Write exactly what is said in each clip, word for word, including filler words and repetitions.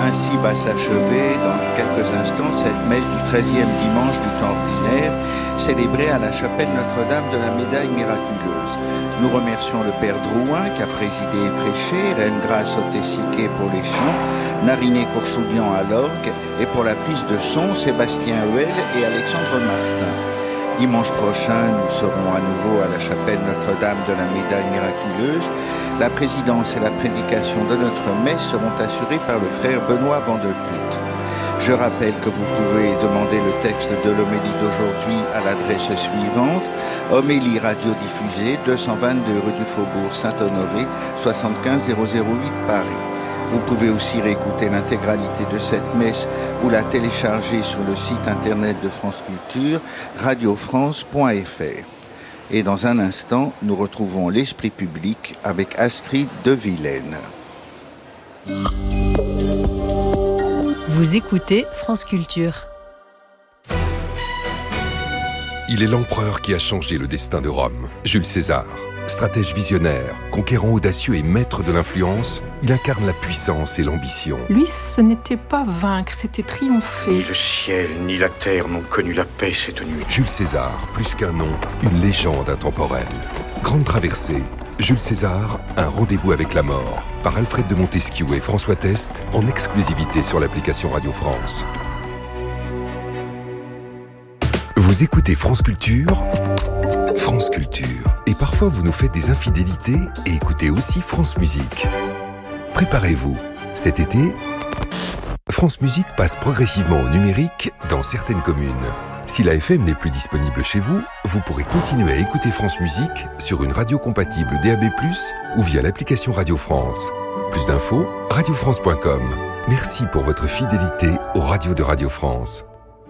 Ainsi va s'achever dans quelques instants cette messe du treizième dimanche du temps ordinaire, célébrée à la chapelle Notre-Dame de la Médaille miraculeuse. Nous remercions le Père Drouin qui a présidé et prêché, Reine Grace Otessiquet pour les chants, Nariné Courchoulian à l'orgue et pour la prise de son, Sébastien Huel et Alexandre Martin. Dimanche prochain, nous serons à nouveau à la chapelle Notre-Dame de la Médaille miraculeuse. La présidence et la prédication de notre messe seront assurées par le frère Benoît Vandeputte. Je rappelle que vous pouvez demander le texte de l'homélie d'aujourd'hui à l'adresse suivante: Homélie radiodiffusée, deux cent vingt-deux rue du Faubourg Saint-Honoré, soixante-quinze zéro zéro huit Paris. Vous pouvez aussi réécouter l'intégralité de cette messe ou la télécharger sur le site internet de France Culture, radio france point f r. Et dans un instant, nous retrouvons l'Esprit public avec Astrid de Vilaine. Vous écoutez France Culture. Il est l'empereur qui a changé le destin de Rome, Jules César. Stratège visionnaire, conquérant audacieux et maître de l'influence, il incarne la puissance et l'ambition. Lui, ce n'était pas vaincre, c'était triompher. Ni le ciel, ni la terre n'ont connu la paix cette nuit. Jules César, plus qu'un nom, une légende intemporelle. Grande traversée, Jules César, un rendez-vous avec la mort, par Alfred de Montesquieu et François Test, en exclusivité sur l'application Radio France. Vous écoutez France Culture, France Culture. Et parfois vous nous faites des infidélités et écoutez aussi France Musique. Préparez-vous, cet été, France Musique passe progressivement au numérique dans certaines communes. Si la F M n'est plus disponible chez vous, vous pourrez continuer à écouter France Musique sur une radio compatible D A B plus, ou via l'application Radio France. Plus d'infos, radio france point com. Merci pour votre fidélité aux radios de Radio France.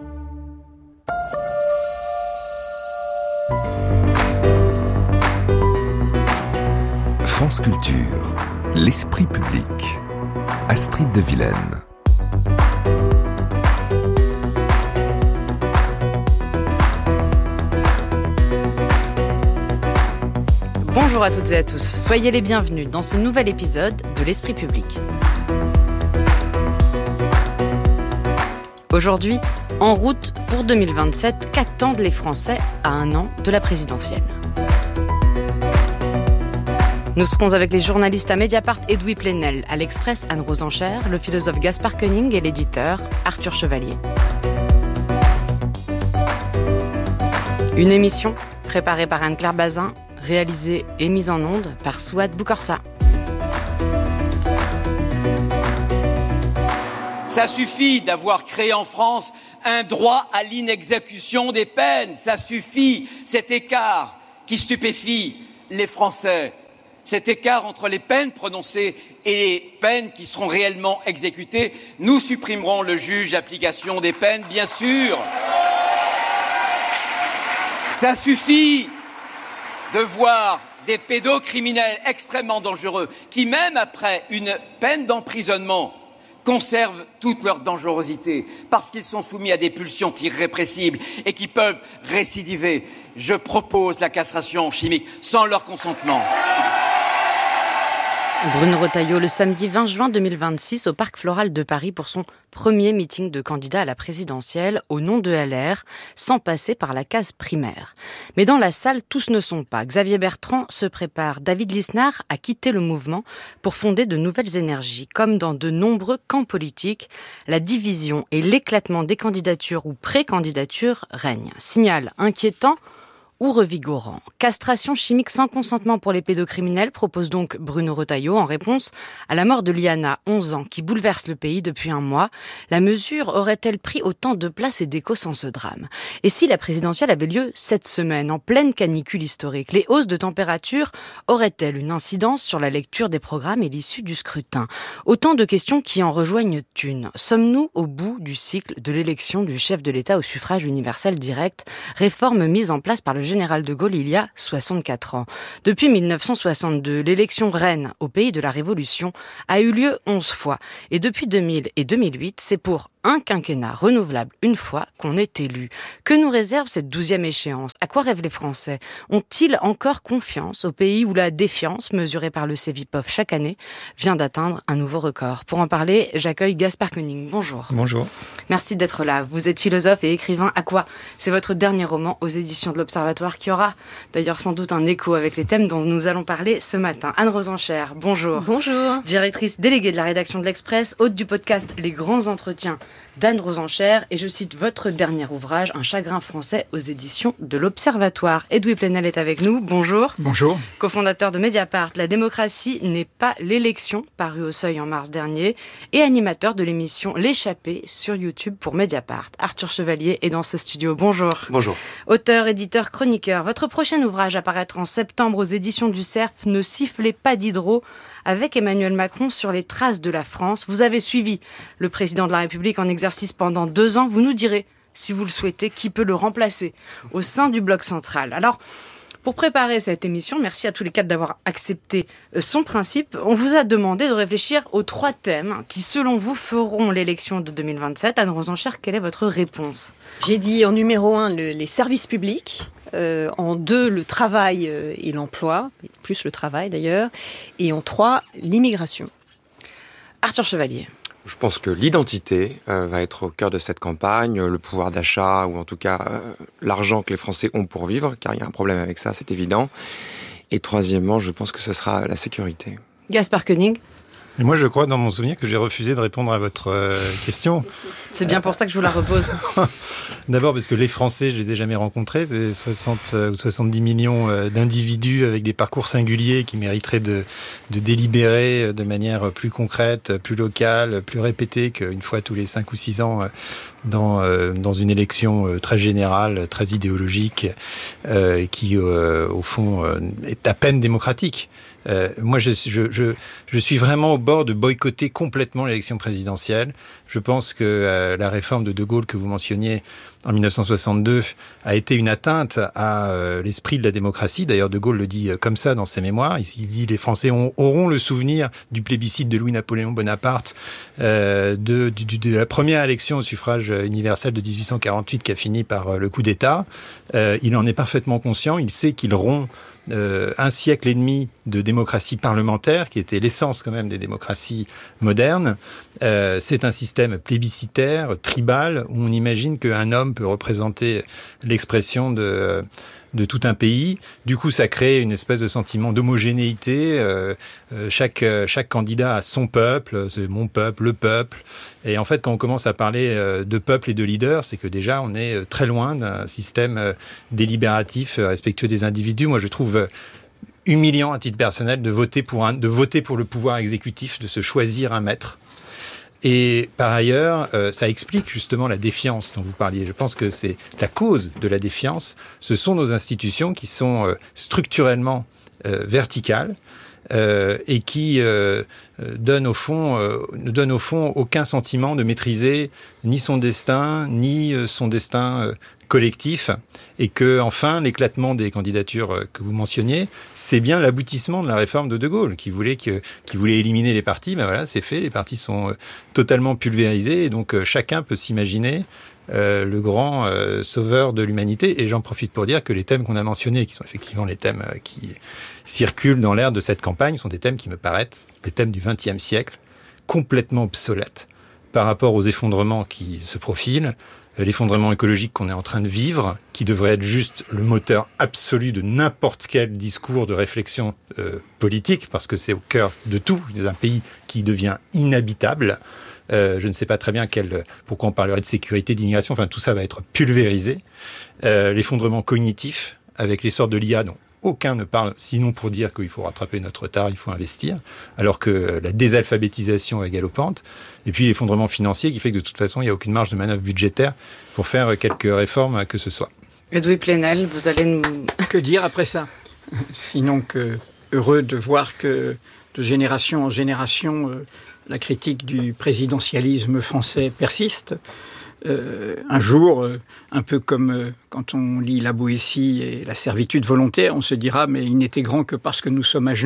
France Culture, l'esprit public. Astrid de Vilaine. Bonjour à toutes et à tous, soyez les bienvenus dans ce nouvel épisode de l'Esprit public. Aujourd'hui, en route pour deux mille vingt-sept, qu'attendent les Français à un an de la présidentielle ? Nous serons avec les journalistes à Mediapart Edoui Plenel, à l'Express Anne-Rose Enchère, le philosophe Gaspard Koenig et l'éditeur Arthur Chevalier. Une émission préparée par Anne-Claire Bazin, réalisée et mise en onde par Souad Boukorsa. Ça suffit d'avoir créé en France un droit à l'inexécution des peines. Ça suffit, cet écart qui stupéfie les Français. Cet écart entre les peines prononcées et les peines qui seront réellement exécutées. Nous supprimerons le juge d'application des peines, bien sûr. Ça suffit de voir des pédocriminels extrêmement dangereux qui, même après une peine d'emprisonnement, conservent toute leur dangerosité parce qu'ils sont soumis à des pulsions irrépressibles et qui peuvent récidiver. Je propose la castration chimique sans leur consentement. Bruno Retailleau, le samedi vingt juin deux mille vingt-six, au Parc Floral de Paris pour son premier meeting de candidat à la présidentielle au nom de L R, sans passer par la case primaire. Mais dans la salle, tous ne sont pas. Xavier Bertrand se prépare. David Lisnard a quitté le mouvement pour fonder de nouvelles énergies. Comme dans de nombreux camps politiques, la division et l'éclatement des candidatures ou pré-candidatures règnent. Signal inquiétant ou revigorant. Castration chimique sans consentement pour les pédocriminels, propose donc Bruno Retailleau en réponse à la mort de Liana, onze ans, qui bouleverse le pays depuis un mois. La mesure aurait-elle pris autant de place et d'écho sans ce drame ? Et si la présidentielle avait lieu cette semaine, en pleine canicule historique, les hausses de température auraient-elles une incidence sur la lecture des programmes et l'issue du scrutin ? Autant de questions qui en rejoignent une. Sommes-nous au bout du cycle de l'élection du chef de l'État au suffrage universel direct, réforme mise en place par le général de Gaulle il y a soixante-quatre ans. Depuis mille neuf cent soixante-deux, l'élection reine au pays de la Révolution a eu lieu onze fois. Et depuis deux mille et deux mille huit, c'est pour Un quinquennat renouvelable une fois qu'on est élu. Que nous réserve cette douzième échéance ? À quoi rêvent les Français ? Ont-ils encore confiance au pays où la défiance, mesurée par le Cevipof chaque année, vient d'atteindre un nouveau record ? Pour en parler, j'accueille Gaspard Koenig. Bonjour. Bonjour. Merci d'être là. Vous êtes philosophe et écrivain. À quoi ? C'est votre dernier roman aux éditions de l'Observatoire qui aura d'ailleurs sans doute un écho avec les thèmes dont nous allons parler ce matin. Anne Rosenchère, bonjour. Bonjour. Directrice déléguée de la rédaction de l'Express, hôte du podcast Les Grands Entretiens d'Anne Rosenchère, et je cite votre dernier ouvrage, Un chagrin français, aux éditions de l'Observatoire. Edoui Plenel est avec nous, bonjour. Bonjour. Cofondateur de Mediapart, La démocratie n'est pas l'élection, paru au Seuil en mars dernier, et animateur de l'émission L'échappée sur YouTube pour Mediapart. Arthur Chevalier est dans ce studio, bonjour. Bonjour. Auteur, éditeur, chroniqueur, votre prochain ouvrage apparaîtra en septembre aux éditions du Cerf, Ne sifflez pas Diderot, avec Emmanuel Macron sur les traces de la France. Vous avez suivi le président de la République en exercice pendant deux ans. Vous nous direz, si vous le souhaitez, qui peut le remplacer au sein du bloc central. Alors, pour préparer cette émission, merci à tous les quatre d'avoir accepté son principe. On vous a demandé de réfléchir aux trois thèmes qui, selon vous, feront l'élection de deux mille vingt-sept. Anne Rosenchère, quelle est votre réponse ? J'ai dit en numéro un le, les services publics. Euh, en deux, le travail euh, et l'emploi, plus le travail d'ailleurs, et en trois, l'immigration. Arthur Chevalier. Je pense que l'identité euh, va être au cœur de cette campagne, le pouvoir d'achat, ou en tout cas euh, l'argent que les Français ont pour vivre, car il y a un problème avec ça, c'est évident. Et troisièmement, je pense que ce sera la sécurité. Gaspard Koenig. Et moi, je crois dans mon souvenir que j'ai refusé de répondre à votre euh, question. C'est bien pour ça que je vous la repose. D'abord parce que les Français, je les ai jamais rencontrés. C'est soixante ou soixante-dix millions d'individus avec des parcours singuliers qui mériteraient de, de délibérer de manière plus concrète, plus locale, plus répétée qu'une fois tous les cinq ou six ans dans, dans une élection très générale, très idéologique, euh, qui, euh, au fond, est à peine démocratique. Euh, moi, je, je, je, je suis vraiment au bord de boycotter complètement l'élection présidentielle. Je pense que euh, la réforme de De Gaulle que vous mentionniez en mille neuf cent soixante-deux a été une atteinte à euh, l'esprit de la démocratie. D'ailleurs, De Gaulle le dit comme ça dans ses mémoires. Il dit « Les Français ont, auront le souvenir du plébiscite de Louis-Napoléon Bonaparte, euh, de, de, de la première élection au suffrage universel de dix-huit cent quarante-huit qui a fini par euh, le coup d'État. Euh, il en est parfaitement conscient. Il sait qu'il rompt Euh, un siècle et demi de démocratie parlementaire, qui était l'essence quand même des démocraties modernes. Euh, c'est un système plébiscitaire, tribal, où on imagine qu'un homme peut représenter l'expression de, de tout un pays. Du coup, ça crée une espèce de sentiment d'homogénéité. Euh, euh, chaque, chaque candidat a son peuple, c'est mon peuple, le peuple. Et en fait, quand on commence à parler de peuple et de leader, c'est que déjà, on est très loin d'un système délibératif, respectueux des individus. Moi, je trouve humiliant, à titre personnel, de voter pour un, de voter pour le pouvoir exécutif, de se choisir un maître. Et par ailleurs, euh, ça explique justement la défiance dont vous parliez. Je pense que c'est la cause de la défiance. Ce sont nos institutions qui sont euh, structurellement euh, verticales. Euh, et qui euh, donne au fond, euh, ne donne au fond aucun sentiment de maîtriser ni son destin, ni euh, son destin euh, collectif, et que enfin l'éclatement des candidatures euh, que vous mentionniez, c'est bien l'aboutissement de la réforme de De Gaulle, qui voulait que, qui voulait éliminer les partis. Ben voilà, c'est fait, les partis sont euh, totalement pulvérisés, et donc euh, chacun peut s'imaginer Euh, le grand euh, sauveur de l'humanité. Et j'en profite pour dire que les thèmes qu'on a mentionnés, qui sont effectivement les thèmes euh, qui circulent dans l'air de cette campagne, sont des thèmes qui me paraissent les thèmes du vingtième siècle, complètement obsolètes par rapport aux effondrements qui se profilent, euh, l'effondrement écologique qu'on est en train de vivre, qui devrait être juste le moteur absolu de n'importe quel discours de réflexion euh, politique, parce que c'est au cœur de tout, d'un pays qui devient inhabitable. Euh, je ne sais pas très bien quel, pourquoi on parlerait de sécurité, d'immigration. Enfin, tout ça va être pulvérisé. Euh, l'effondrement cognitif, avec l'essor de l'I A, dont aucun ne parle, sinon pour dire qu'il faut rattraper notre retard, il faut investir, alors que la désalphabétisation est galopante. Et puis l'effondrement financier, qui fait que de toute façon, il n'y a aucune marge de manœuvre budgétaire pour faire quelques réformes que ce soit. Edoui Plenel, vous allez nous... Que dire après ça ? Sinon que heureux de voir que de génération en génération... Euh, la critique du présidentialisme français persiste. Euh, un jour, euh, un peu comme euh, quand on lit La Boétie et la servitude volontaire, on se dira « mais il n'était grand que parce que nous sommes à genoux ».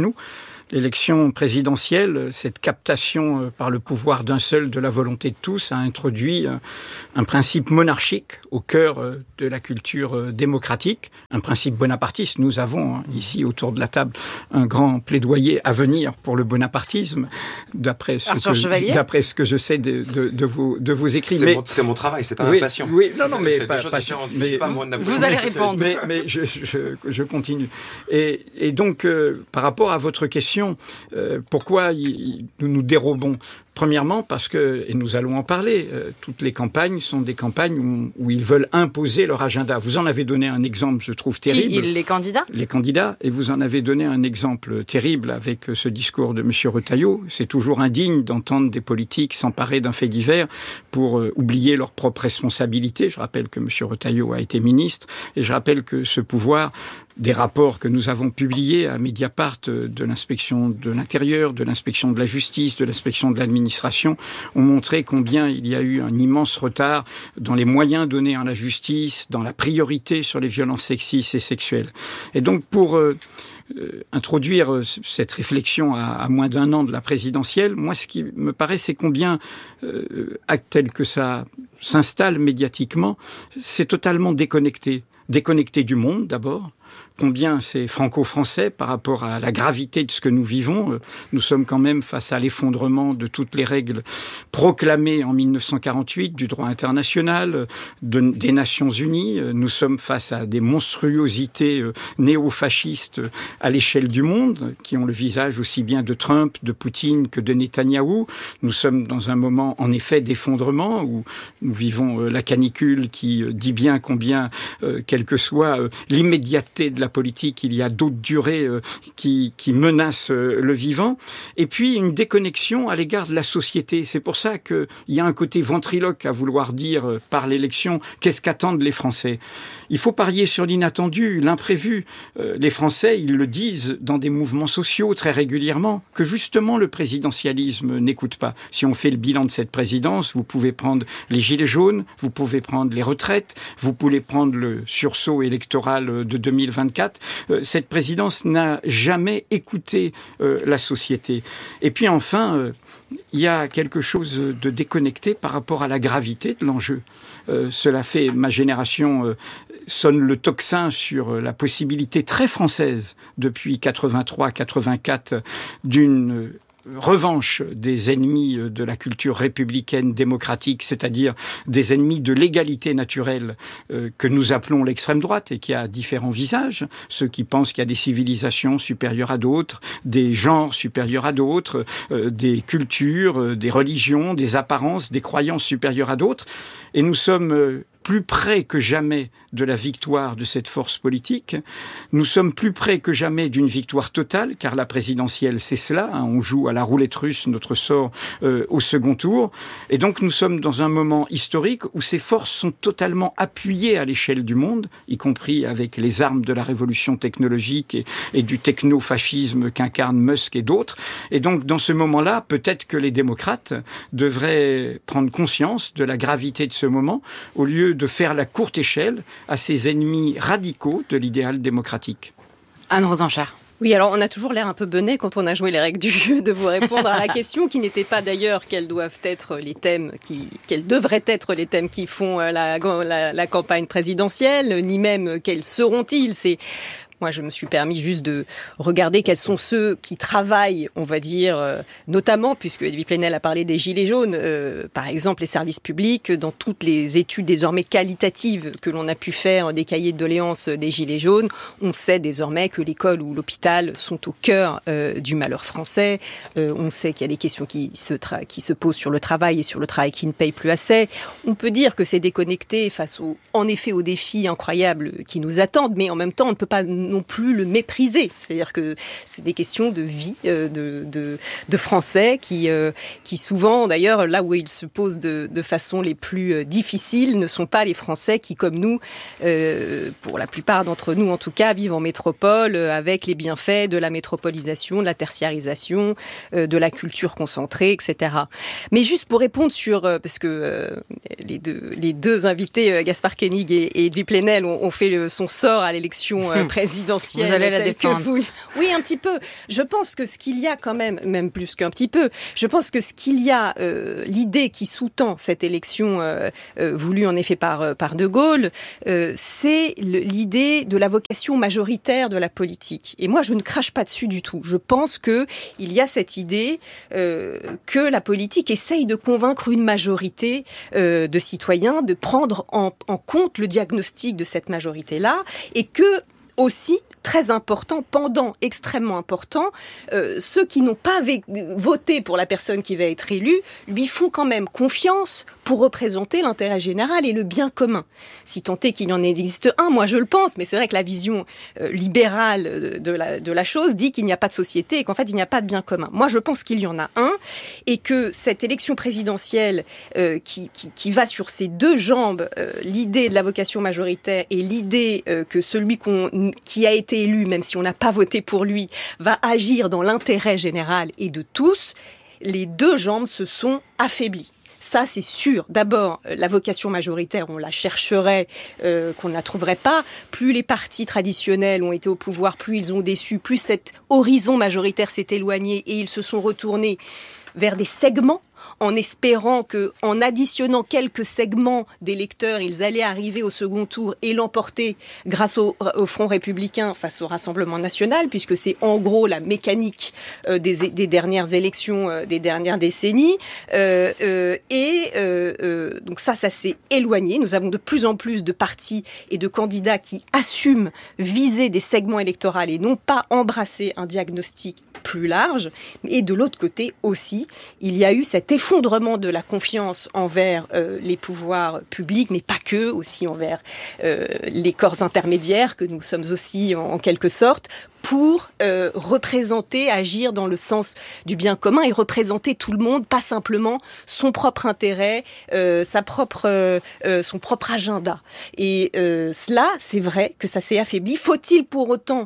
l'élection présidentielle, cette captation par le pouvoir d'un seul de la volonté de tous, a introduit un, un principe monarchique au cœur de la culture démocratique, un principe bonapartiste. Nous avons hein, ici autour de la table un grand plaidoyer à venir pour le bonapartisme, d'après ce, que, d'après ce que je sais de, de, de, vos, de vos écrits. C'est, mais, mon, c'est mon travail, c'est pas oui, ma passion. Oui, non, non, mais c'est pas, des choses pas, différentes. mais, je suis pas moi de vous allez répondre. Mais, mais je, je, je continue. Et, et donc, euh, par rapport à votre question, euh, pourquoi y, nous nous dérobons ? Premièrement, parce que, et nous allons en parler, euh, toutes les campagnes sont des campagnes où, où ils veulent imposer leur agenda. Vous en avez donné un exemple, je trouve, terrible. Qui, les candidats ? Les candidats. Et vous en avez donné un exemple terrible avec ce discours de M. Retailleau. C'est toujours indigne d'entendre des politiques s'emparer d'un fait divers pour euh, oublier leurs propres responsabilités. Je rappelle que M. Retailleau a été ministre et je rappelle que ce pouvoir, des rapports que nous avons publiés à Mediapart de l'inspection de l'intérieur, de l'inspection de la justice, de l'inspection de l'administration, ont montré combien il y a eu un immense retard dans les moyens donnés à la justice, dans la priorité sur les violences sexistes et sexuelles. Et donc pour euh, euh, introduire cette réflexion à, à moins d'un an de la présidentielle, moi ce qui me paraît c'est combien euh, acte tel que ça s'installe médiatiquement, c'est totalement déconnecté. Déconnecté du monde d'abord, combien c'est franco-français par rapport à la gravité de ce que nous vivons. Nous sommes quand même face à l'effondrement de toutes les règles proclamées en mille neuf cent quarante-huit du droit international, de, des Nations Unies. Nous sommes face à des monstruosités néo-fascistes à l'échelle du monde, qui ont le visage aussi bien de Trump, de Poutine que de Netanyahou. Nous sommes dans un moment, en effet, d'effondrement, où nous vivons la canicule qui dit bien combien, euh, quelle que soit euh, l'immédiateté de la politique, il y a d'autres durées euh, qui, qui menacent euh, le vivant. Et puis, une déconnexion à l'égard de la société. C'est pour ça qu'il y a un côté ventriloque à vouloir dire euh, par l'élection, qu'est-ce qu'attendent les Français ? Il faut parier sur l'inattendu, l'imprévu. Euh, les Français, ils le disent dans des mouvements sociaux très régulièrement, que justement le présidentialisme n'écoute pas. Si on fait le bilan de cette présidence, vous pouvez prendre les gilets jaunes, vous pouvez prendre les retraites, vous pouvez prendre le sursaut électoral de deux mille vingt-quatre. Euh, cette présidence n'a jamais écouté euh, la société. Et puis enfin, euh, il y a quelque chose de déconnecté par rapport à la gravité de l'enjeu. Euh, cela fait, ma génération euh, sonne le tocsin sur la possibilité très française depuis quatre-vingt-trois quatre-vingt-quatre d'une revanche des ennemis de la culture républicaine démocratique, c'est-à-dire des ennemis de l'égalité naturelle euh, que nous appelons l'extrême droite et qui a différents visages, ceux qui pensent qu'il y a des civilisations supérieures à d'autres, des genres supérieurs à d'autres, euh, des cultures, euh, des religions, des apparences, des croyances supérieures à d'autres. Et nous sommes euh, plus près que jamais de la victoire de cette force politique. Nous sommes plus près que jamais d'une victoire totale, car la présidentielle, c'est cela. Hein, on joue à la roulette russe notre sort euh, au second tour. Et donc, nous sommes dans un moment historique où ces forces sont totalement appuyées à l'échelle du monde, y compris avec les armes de la révolution technologique et, et du techno-fascisme qu'incarne Musk et d'autres. Et donc, dans ce moment-là, peut-être que les démocrates devraient prendre conscience de la gravité de ce moment, au lieu de faire la courte échelle à ces ennemis radicaux de l'idéal démocratique. Anne Rosencher. Oui, alors on a toujours l'air un peu benet quand on a joué les règles du jeu de vous répondre à la question, qui n'était pas d'ailleurs quels doivent être les thèmes, qui, quels devraient être les thèmes qui font la, la, la campagne présidentielle, ni même quels seront-ils. C'est Moi, je me suis permis juste de regarder quels sont ceux qui travaillent, on va dire, euh, notamment, puisque Edwy Plenel a parlé des gilets jaunes, euh, par exemple les services publics, dans toutes les études désormais qualitatives que l'on a pu faire des cahiers de doléances des gilets jaunes, on sait désormais que l'école ou l'hôpital sont au cœur euh, du malheur français. Euh, on sait qu'il y a des questions qui se, tra- qui se posent sur le travail et sur le travail qui ne paye plus assez. On peut dire que c'est déconnecté face, au, en effet, aux défis incroyables qui nous attendent, mais en même temps, on ne peut pas non plus le mépriser. C'est-à-dire que c'est des questions de vie euh, de, de, de Français qui, euh, qui souvent, d'ailleurs, là où ils se posent de, de façon les plus euh, difficiles, ne sont pas les Français qui, comme nous, euh, pour la plupart d'entre nous en tout cas, vivent en métropole euh, avec les bienfaits de la métropolisation, de la tertiarisation, euh, de la culture concentrée, et cetera. Mais juste pour répondre sur, euh, parce que euh, les, deux, les deux invités, euh, Gaspard Koenig et, et Edwy Plenel, ont, ont fait le, son sort à l'élection euh, présidentielle présidentielle. Vous allez la défendre. Vous... Oui, un petit peu. Je pense que ce qu'il y a quand même, même plus qu'un petit peu, je pense que ce qu'il y a, euh, l'idée qui sous-tend cette élection euh, euh, voulue en effet par, euh, par De Gaulle, euh, c'est le, l'idée de la vocation majoritaire de la politique. Et moi, je ne crache pas dessus du tout. Je pense que il y a cette idée euh, que la politique essaye de convaincre une majorité euh, de citoyens de prendre en, en compte le diagnostic de cette majorité-là, et que aussi, très important, pendant extrêmement important, euh, ceux qui n'ont pas v- voté pour la personne qui va être élue lui font quand même confiance pour représenter l'intérêt général et le bien commun. Si tant est qu'il y en existe un, moi je le pense, mais c'est vrai que la vision euh, libérale de la, de la chose dit qu'il n'y a pas de société et qu'en fait il n'y a pas de bien commun. Moi je pense qu'il y en a un, et que cette élection présidentielle euh, qui, qui, qui va sur ces deux jambes, euh, l'idée de la vocation majoritaire et l'idée euh, que celui qu'on, qui a été élu, même si on n'a pas voté pour lui, va agir dans l'intérêt général et de tous, les deux jambes se sont affaiblies. Ça, c'est sûr. D'abord, la vocation majoritaire, on la chercherait, euh, qu'on ne la trouverait pas. Plus les partis traditionnels ont été au pouvoir, plus ils ont déçu, plus cet horizon majoritaire s'est éloigné et ils se sont retournés vers des segments, en espérant que, en additionnant quelques segments d'électeurs, ils allaient arriver au second tour et l'emporter grâce au, au Front républicain face au Rassemblement national, puisque c'est en gros la mécanique euh, des, des dernières élections, euh, des dernières décennies. Euh, euh, et euh, euh, donc ça, ça s'est éloigné. Nous avons de plus en plus de partis et de candidats qui assument viser des segments électoraux et non pas embrasser un diagnostic plus large. Et de l'autre côté aussi, il y a eu cet effondrement de la confiance envers euh, les pouvoirs publics, mais pas que, aussi envers euh, les corps intermédiaires, que nous sommes aussi en, en quelque sorte, pour euh, représenter, agir dans le sens du bien commun et représenter tout le monde, pas simplement son propre intérêt, euh, sa propre, euh, son propre agenda. Et euh, cela, c'est vrai que ça s'est affaibli. Faut-il pour autant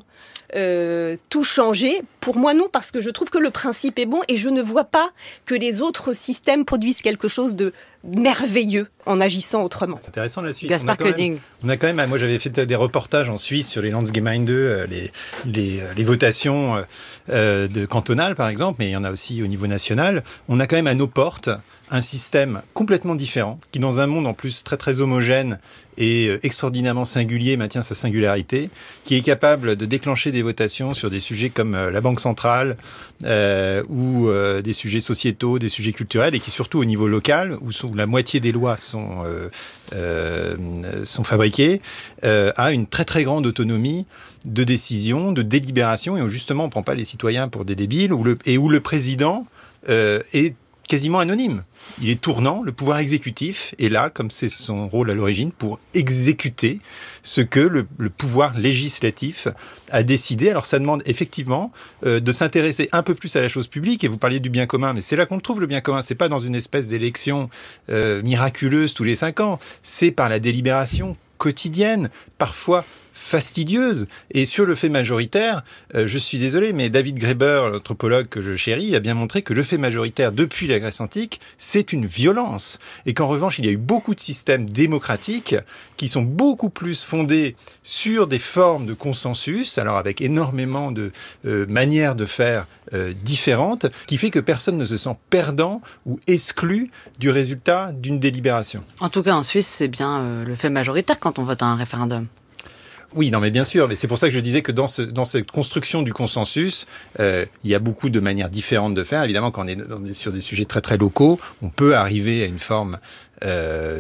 Euh, tout changer? Pour moi non, parce que je trouve que le principe est bon et je ne vois pas que les autres systèmes produisent quelque chose de merveilleux en agissant autrement. C'est intéressant la Suisse. Gaspard Koenig. On a quand même, moi j'avais fait des reportages en Suisse sur les Landsgemeinde, les, les, les votations euh, de cantonales par exemple, mais il y en a aussi au niveau national. On a quand même à nos portes un système complètement différent, qui dans un monde en plus très très homogène et extraordinairement singulier maintient sa singularité, qui est capable de déclencher des votations sur des sujets comme la Banque centrale euh, ou euh, des sujets sociétaux, des sujets culturels, et qui surtout au niveau local, où, où la moitié des lois sont, euh, euh, sont fabriquées, euh, a une très très grande autonomie de décision, de délibération, et où justement on ne prend pas les citoyens pour des débiles, où le, et où le président euh, est quasiment anonyme. Il est tournant, le pouvoir exécutif est là, comme c'est son rôle à l'origine, pour exécuter ce que le, le pouvoir législatif a décidé. Alors ça demande effectivement euh, de s'intéresser un peu plus à la chose publique, et vous parliez du bien commun, mais c'est là qu'on le trouve, le bien commun. C'est pas dans une espèce d'élection euh, miraculeuse tous les cinq ans, c'est par la délibération quotidienne, parfois fastidieuse. Et sur le fait majoritaire, euh, je suis désolé, mais David Graeber, l'anthropologue que je chéris, a bien montré que le fait majoritaire, depuis la Grèce antique, c'est une violence. Et qu'en revanche, il y a eu beaucoup de systèmes démocratiques qui sont beaucoup plus fondés sur des formes de consensus, alors avec énormément de euh, manières de faire euh, différentes, qui fait que personne ne se sent perdant ou exclu du résultat d'une délibération. En tout cas, en Suisse, c'est bien euh, le fait majoritaire quand on vote à un référendum. Oui, non, mais bien sûr. Mais c'est pour ça que je disais que dans, ce, dans cette construction du consensus, euh, il y a beaucoup de manières différentes de faire. Évidemment, quand on est dans des, sur des sujets très très locaux, on peut arriver à une forme euh,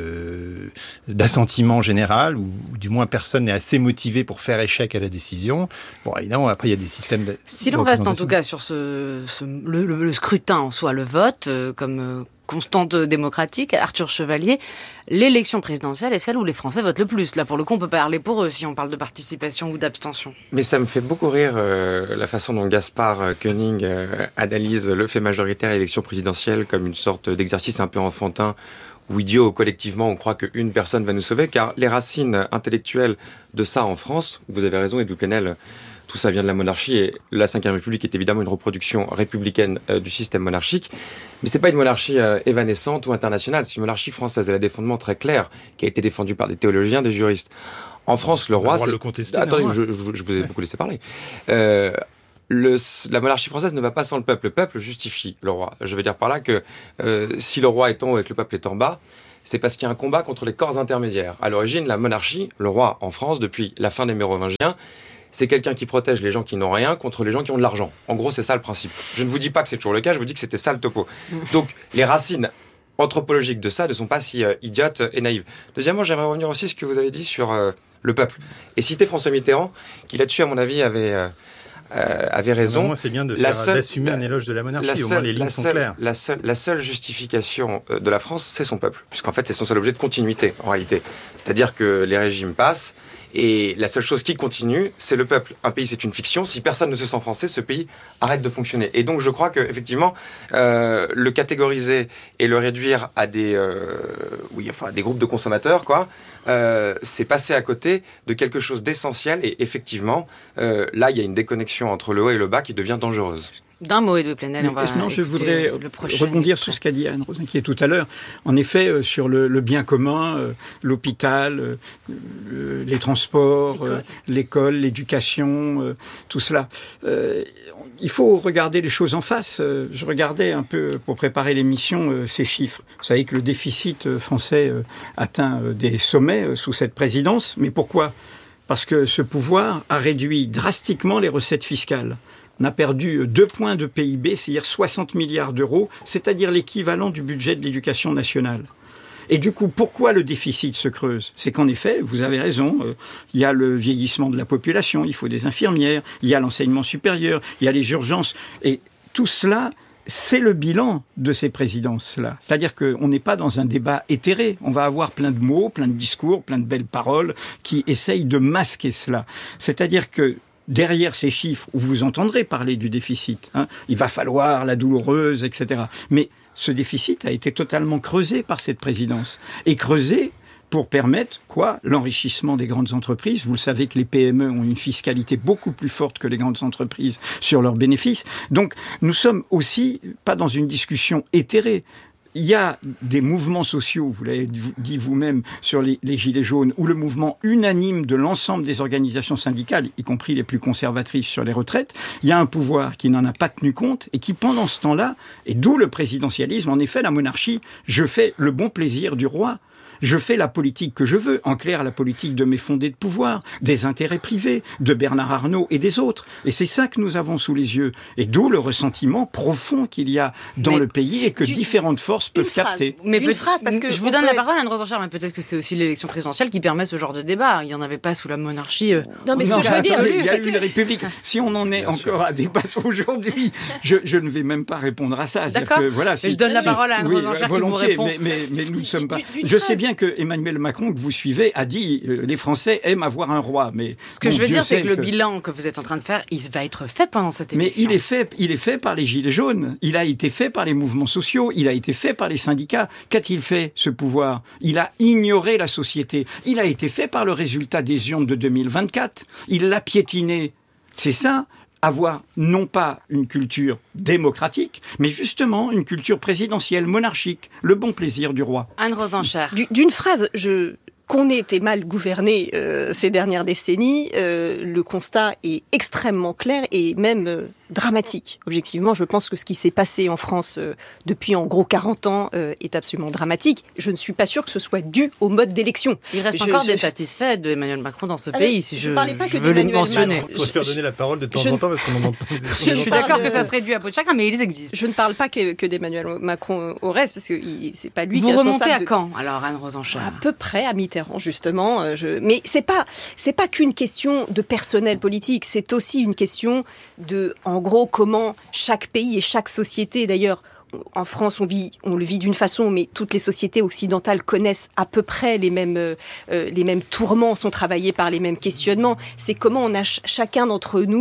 de d'assentiment général, ou, ou du moins personne n'est assez motivé pour faire échec à la décision. Bon, évidemment, après il y a des systèmes de. Si l'on reste en tout cas sur ce, ce le, le, le scrutin en soi, le vote euh, comme euh, constante démocratique, Arthur Chevalier, l'élection présidentielle est celle où les Français votent le plus. Là, pour le coup, on peut parler pour eux si on parle de participation ou d'abstention. Mais ça me fait beaucoup rire euh, la façon dont Gaspard Koenig euh, analyse le fait majoritaire et l'élection présidentielle comme une sorte d'exercice un peu enfantin ou idiot. Collectivement, on croit qu'une personne va nous sauver, car les racines intellectuelles de ça en France, vous avez raison, Edouard Plenel, tout ça vient de la monarchie, et la cinquième République est évidemment une reproduction républicaine euh, du système monarchique. Mais c'est pas une monarchie euh, évanescente ou internationale, c'est une monarchie française. Elle a des fondements très clairs, qui a été défendue par des théologiens, des juristes. En France, le roi... C'est... Le contester, Attendez, je, je, je vous ai beaucoup laissé parler. Euh, le, la monarchie française ne va pas sans le peuple. Le peuple justifie le roi. Je veux dire par là que euh, si le roi est en haut et que le peuple est en bas, c'est parce qu'il y a un combat contre les corps intermédiaires. À l'origine, la monarchie, le roi en France, depuis la fin des Mérovingiens, c'est quelqu'un qui protège les gens qui n'ont rien contre les gens qui ont de l'argent. En gros, c'est ça le principe. Je ne vous dis pas que c'est toujours le cas, je vous dis que c'était ça le topo. Donc, les racines anthropologiques de ça ne sont pas si euh, idiotes et naïves. Deuxièmement, j'aimerais revenir aussi sur ce que vous avez dit sur euh, le peuple. Et citer François Mitterrand, qui là-dessus, à mon avis, avait... Euh, Euh, avait raison. Moi, c'est bien de faire, seule, d'assumer la, un éloge de la monarchie. La seule, au moins, les lignes sont seule, claires. La seule, la seule justification de la France, c'est son peuple. Puisqu'en fait, c'est son seul objet de continuité, en réalité. C'est-à-dire que les régimes passent, et la seule chose qui continue, c'est le peuple. Un pays, c'est une fiction. Si personne ne se sent français, ce pays arrête de fonctionner. Et donc, je crois qu'effectivement, euh, le catégoriser et le réduire à des, euh, oui, enfin, des groupes de consommateurs, quoi, euh, c'est passer à côté de quelque chose d'essentiel. Et effectivement, euh, là, il y a une déconnexion entre le haut et le bas qui devient dangereuse. D'un mot, Édouard Plenel, on va non, je voudrais rebondir sur ce qu'a dit Anne Rosinquier tout à l'heure. En effet, euh, sur le, le bien commun, euh, l'hôpital, euh, euh, les transports, l'école, euh, l'école l'éducation, euh, tout cela. Euh, il faut regarder les choses en face. Euh, je regardais un peu, pour préparer l'émission, euh, ces chiffres. Vous savez que le déficit français euh, atteint euh, des sommets euh, sous cette présidence. Mais pourquoi ? Parce que ce pouvoir a réduit drastiquement les recettes fiscales. On a perdu deux points de P I B, c'est-à-dire soixante milliards d'euros, c'est-à-dire l'équivalent du budget de l'éducation nationale. Et du coup, pourquoi le déficit se creuse ? C'est qu'en effet, vous avez raison, euh, il y a le vieillissement de la population, il faut des infirmières, il y a l'enseignement supérieur, il y a les urgences. Et tout cela, c'est le bilan de ces présidences-là. C'est-à-dire qu'on n'est pas dans un débat éthéré. On va avoir plein de mots, plein de discours, plein de belles paroles qui essayent de masquer cela. C'est-à-dire que derrière ces chiffres, où vous entendrez parler du déficit, hein, il va falloir la douloureuse, et cetera. Mais ce déficit a été totalement creusé par cette présidence. Et creusé pour permettre, quoi, l'enrichissement des grandes entreprises. Vous le savez que les P M E ont une fiscalité beaucoup plus forte que les grandes entreprises sur leurs bénéfices. Donc, nous sommes aussi pas dans une discussion éthérée. Il y a des mouvements sociaux, vous l'avez dit vous-même, sur les, les Gilets jaunes, ou le mouvement unanime de l'ensemble des organisations syndicales, y compris les plus conservatrices sur les retraites. Il y a un pouvoir qui n'en a pas tenu compte et qui, pendant ce temps-là, et d'où le présidentialisme, en effet, la monarchie, je fais le bon plaisir du roi. Je fais la politique que je veux, en clair la politique de mes fondés de pouvoir, des intérêts privés, de Bernard Arnault et des autres. Et c'est ça que nous avons sous les yeux. Et d'où le ressentiment profond qu'il y a dans mais le pays et que du, différentes forces peuvent capter. Mais une phrase, parce que je vous donne la parole, Anne Rosenchère, mais peut-être que c'est aussi l'élection présidentielle qui permet ce genre de débat. Il n'y en avait pas sous la monarchie. Euh... Non, mais ce non, que je veux dire, il y a eu une république. Si on en est Bien encore sûr. à débattre aujourd'hui, je, je ne vais même pas répondre à ça. D'accord. Que, voilà, si, mais je donne la parole à Anne oui, Rosenchère qui vous répond. Mais, mais, mais nous ne sommes pas. Je sais bien que Emmanuel Macron, que vous suivez, a dit euh, les Français aiment avoir un roi. Mais ce que bon, je veux Dieu dire, c'est que, que le bilan que vous êtes en train de faire, il va être fait pendant cette émission. Mais il est fait, il est fait par les Gilets jaunes. Il a été fait par les mouvements sociaux. Il a été fait par les syndicats. Qu'a-t-il fait, ce pouvoir ? Il a ignoré la société. Il a été fait par le résultat des urnes de deux mille vingt-quatre. Il l'a piétiné. C'est ça. Avoir non pas une culture démocratique, mais justement une culture présidentielle, monarchique, le bon plaisir du roi. Anne Rosenchère. D'une phrase, je... qu'on ait été mal gouverné euh, ces dernières décennies, euh, le constat est extrêmement clair et même euh, dramatique. Objectivement, je pense que ce qui s'est passé en France euh, depuis en gros quarante ans euh, est absolument dramatique. Je ne suis pas sûre que ce soit dû au mode d'élection. Il reste je, encore je, des satisfaits d'Emmanuel Macron dans ce alors, pays, si je, je, parlais pas je que veux les mentionner. Il faut se faire donner la parole de temps je, en temps parce qu'on en entend. Je, je suis d'accord de... que ça serait dû à peau de chagrin, mais ils existent. Je ne parle pas que, que d'Emmanuel Macron au reste, parce que il, c'est pas lui Vous qui est responsable. Vous remontez à quand, alors, Anne Rosenchère ? À peu près à Mitterrand, justement. Je... Mais c'est pas, c'est pas qu'une question de personnel politique, c'est aussi une question de, en gros, comment chaque pays et chaque société, d'ailleurs, en France, on vit, on le vit d'une façon, mais toutes les sociétés occidentales connaissent à peu près les mêmes, euh, les mêmes tourments, sont travaillées par les mêmes questionnements. C'est comment on a ch- chacun d'entre nous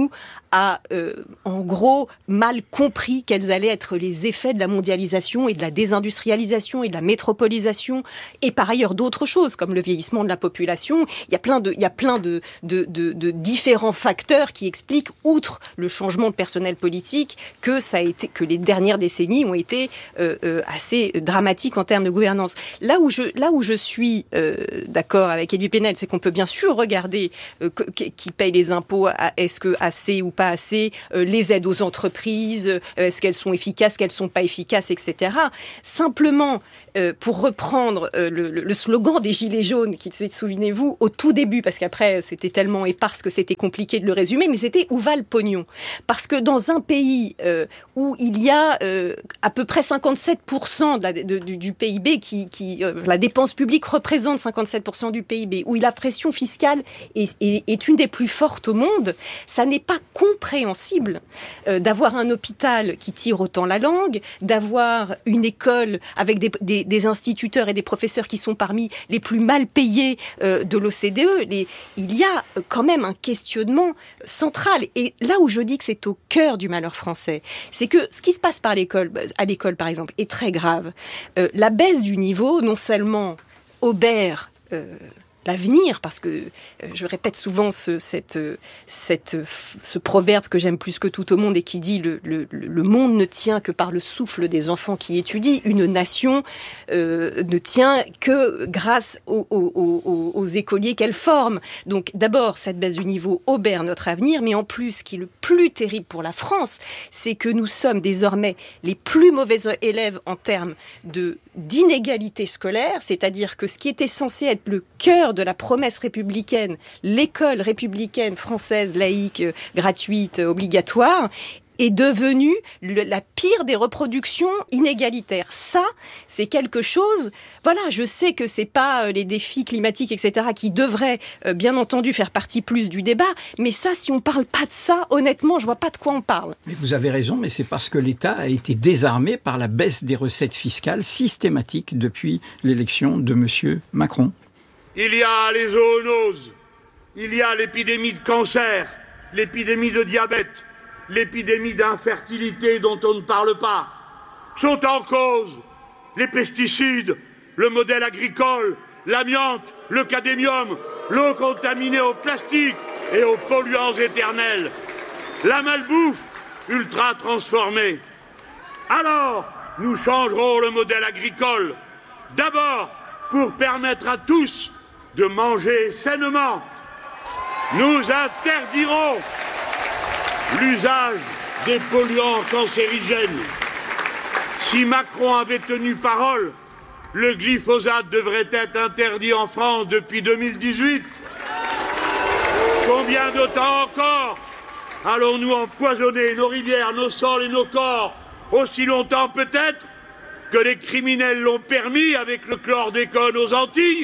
a, euh, en gros, mal compris quels allaient être les effets de la mondialisation et de la désindustrialisation et de la métropolisation, et par ailleurs d'autres choses, comme le vieillissement de la population. Il y a plein de, il y a plein de, de, de, de différents facteurs qui expliquent, outre le changement de personnel politique, que ça a été, que les dernières décennies ont été euh, euh, assez dramatiques en termes de gouvernance. Là où je, là où je suis euh, d'accord avec Edoui Plenel, c'est qu'on peut bien sûr regarder euh, que, qui paye les impôts, est-ce que assez ou pas assez, euh, les aides aux entreprises, euh, est-ce qu'elles sont efficaces, qu'elles sont pas efficaces, et cetera. Simplement, euh, pour reprendre euh, le, le slogan des Gilets jaunes, qui, souvenez-vous, au tout début, parce qu'après c'était tellement épars que c'était compliqué de le résumer, mais c'était où va le pognon ? Parce que dans un pays euh, où il y a euh, à peu près cinquante-sept pour cent de la, de, du, du P I B, qui, qui euh, la dépense publique représente cinquante-sept pour cent du P I B, où la pression fiscale est, est, est une des plus fortes au monde, ça n'est pas compréhensible euh, d'avoir un hôpital qui tire autant la langue, d'avoir une école avec des, des, des instituteurs et des professeurs qui sont parmi les plus mal payés euh, de l'O C D E. Les, il y a quand même un questionnement central. Et là où je dis que c'est au cœur du malheur français, c'est que ce qui se passe par l'école, à l'école par exemple, est très grave. Euh, la baisse du niveau, non seulement obère euh, l'avenir, parce que euh, je répète souvent ce, cette, cette, ce proverbe que j'aime plus que tout au monde et qui dit le, le, le monde ne tient que par le souffle des enfants qui étudient. Une nation euh, ne tient que grâce aux, aux, aux, aux écoliers qu'elle forme. Donc d'abord, cette baisse du niveau obère notre avenir, mais en plus, ce qui est le plus terrible pour la France, c'est que nous sommes désormais les plus mauvais élèves en termes de, d'inégalité scolaire, c'est-à-dire que ce qui était censé être le cœur de la promesse républicaine, l'école républicaine française, laïque, euh, gratuite, euh, obligatoire, est devenue le, la pire des reproductions inégalitaires. Ça, c'est quelque chose... Voilà, je sais que c'est pas euh, les défis climatiques, et cetera, qui devraient, euh, bien entendu, faire partie plus du débat, mais ça, si on parle pas de ça, honnêtement, je vois pas de quoi on parle. Mais vous avez raison, mais c'est parce que l'État a été désarmé par la baisse des recettes fiscales systématiques depuis l'élection de M. Macron. Il y a les zoonoses, il y a l'épidémie de cancer, l'épidémie de diabète, l'épidémie d'infertilité dont on ne parle pas. Sont en cause les pesticides, le modèle agricole, l'amiante, le cadmium, l'eau contaminée au plastique et aux polluants éternels, la malbouffe ultra transformée. Alors, nous changerons le modèle agricole, d'abord pour permettre à tous de manger sainement. Nous interdirons l'usage des polluants cancérigènes. Si Macron avait tenu parole, le glyphosate devrait être interdit en France depuis deux mille dix-huit. Combien de temps encore allons-nous empoisonner nos rivières, nos sols et nos corps? Aussi longtemps peut-être que les criminels l'ont permis avec le chlordécone aux Antilles.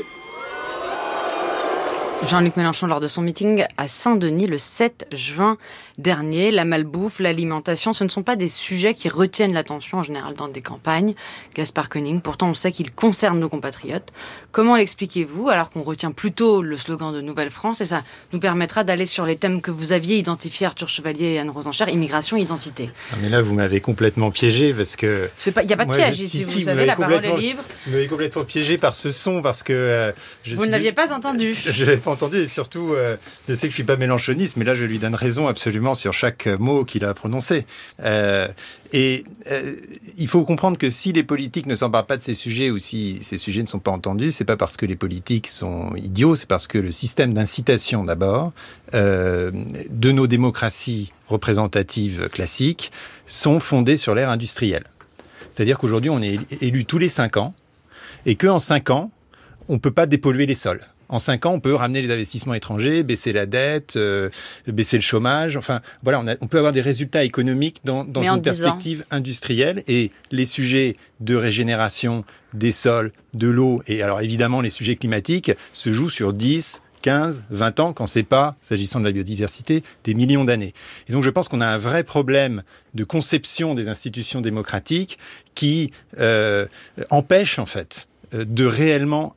Jean-Luc Mélenchon, lors de son meeting à Saint-Denis le sept juin dernier, la malbouffe, l'alimentation, ce ne sont pas des sujets qui retiennent l'attention en général dans des campagnes. Gaspard Koenig, pourtant on sait qu'ils concernent nos compatriotes. Comment l'expliquez-vous alors qu'on retient plutôt le slogan de Nouvelle-France, et ça nous permettra d'aller sur les thèmes que vous aviez identifiés, Arthur Chevalier et Anne Rosenchère, immigration, identité. Ah mais là vous m'avez complètement piégé parce que... Il n'y a pas de moi, piège je, ici, si, vous si, savez, vous la parole est complètement... libre. Vous m'avez complètement piégé par ce son parce que... Euh, je vous ne l'aviez pas entendu. Je ne l'avais pas entendu et surtout, euh, je sais que je ne suis pas mélenchoniste, mais là je lui donne raison absolument sur chaque mot qu'il a prononcé. Euh, et euh, il faut comprendre que si les politiques ne s'emparent pas de ces sujets ou si ces sujets ne sont pas entendus, c'est pas parce que les politiques sont idiots, c'est parce que le système d'incitation d'abord euh, de nos démocraties représentatives classiques sont fondées sur l'ère industrielle. C'est-à-dire qu'aujourd'hui on est élu tous les cinq ans et qu'en cinq ans on ne peut pas dépolluer les sols. En cinq ans, on peut ramener les investissements étrangers, baisser la dette, euh, baisser le chômage. Enfin, voilà, on, a, on peut avoir des résultats économiques dans, dans une perspective industrielle. Et les sujets de régénération des sols, de l'eau, et alors évidemment les sujets climatiques, se jouent sur dix, quinze, vingt ans, quand c'est pas, s'agissant de la biodiversité, des millions d'années. Et donc je pense qu'on a un vrai problème de conception des institutions démocratiques qui euh, empêche en fait de réellement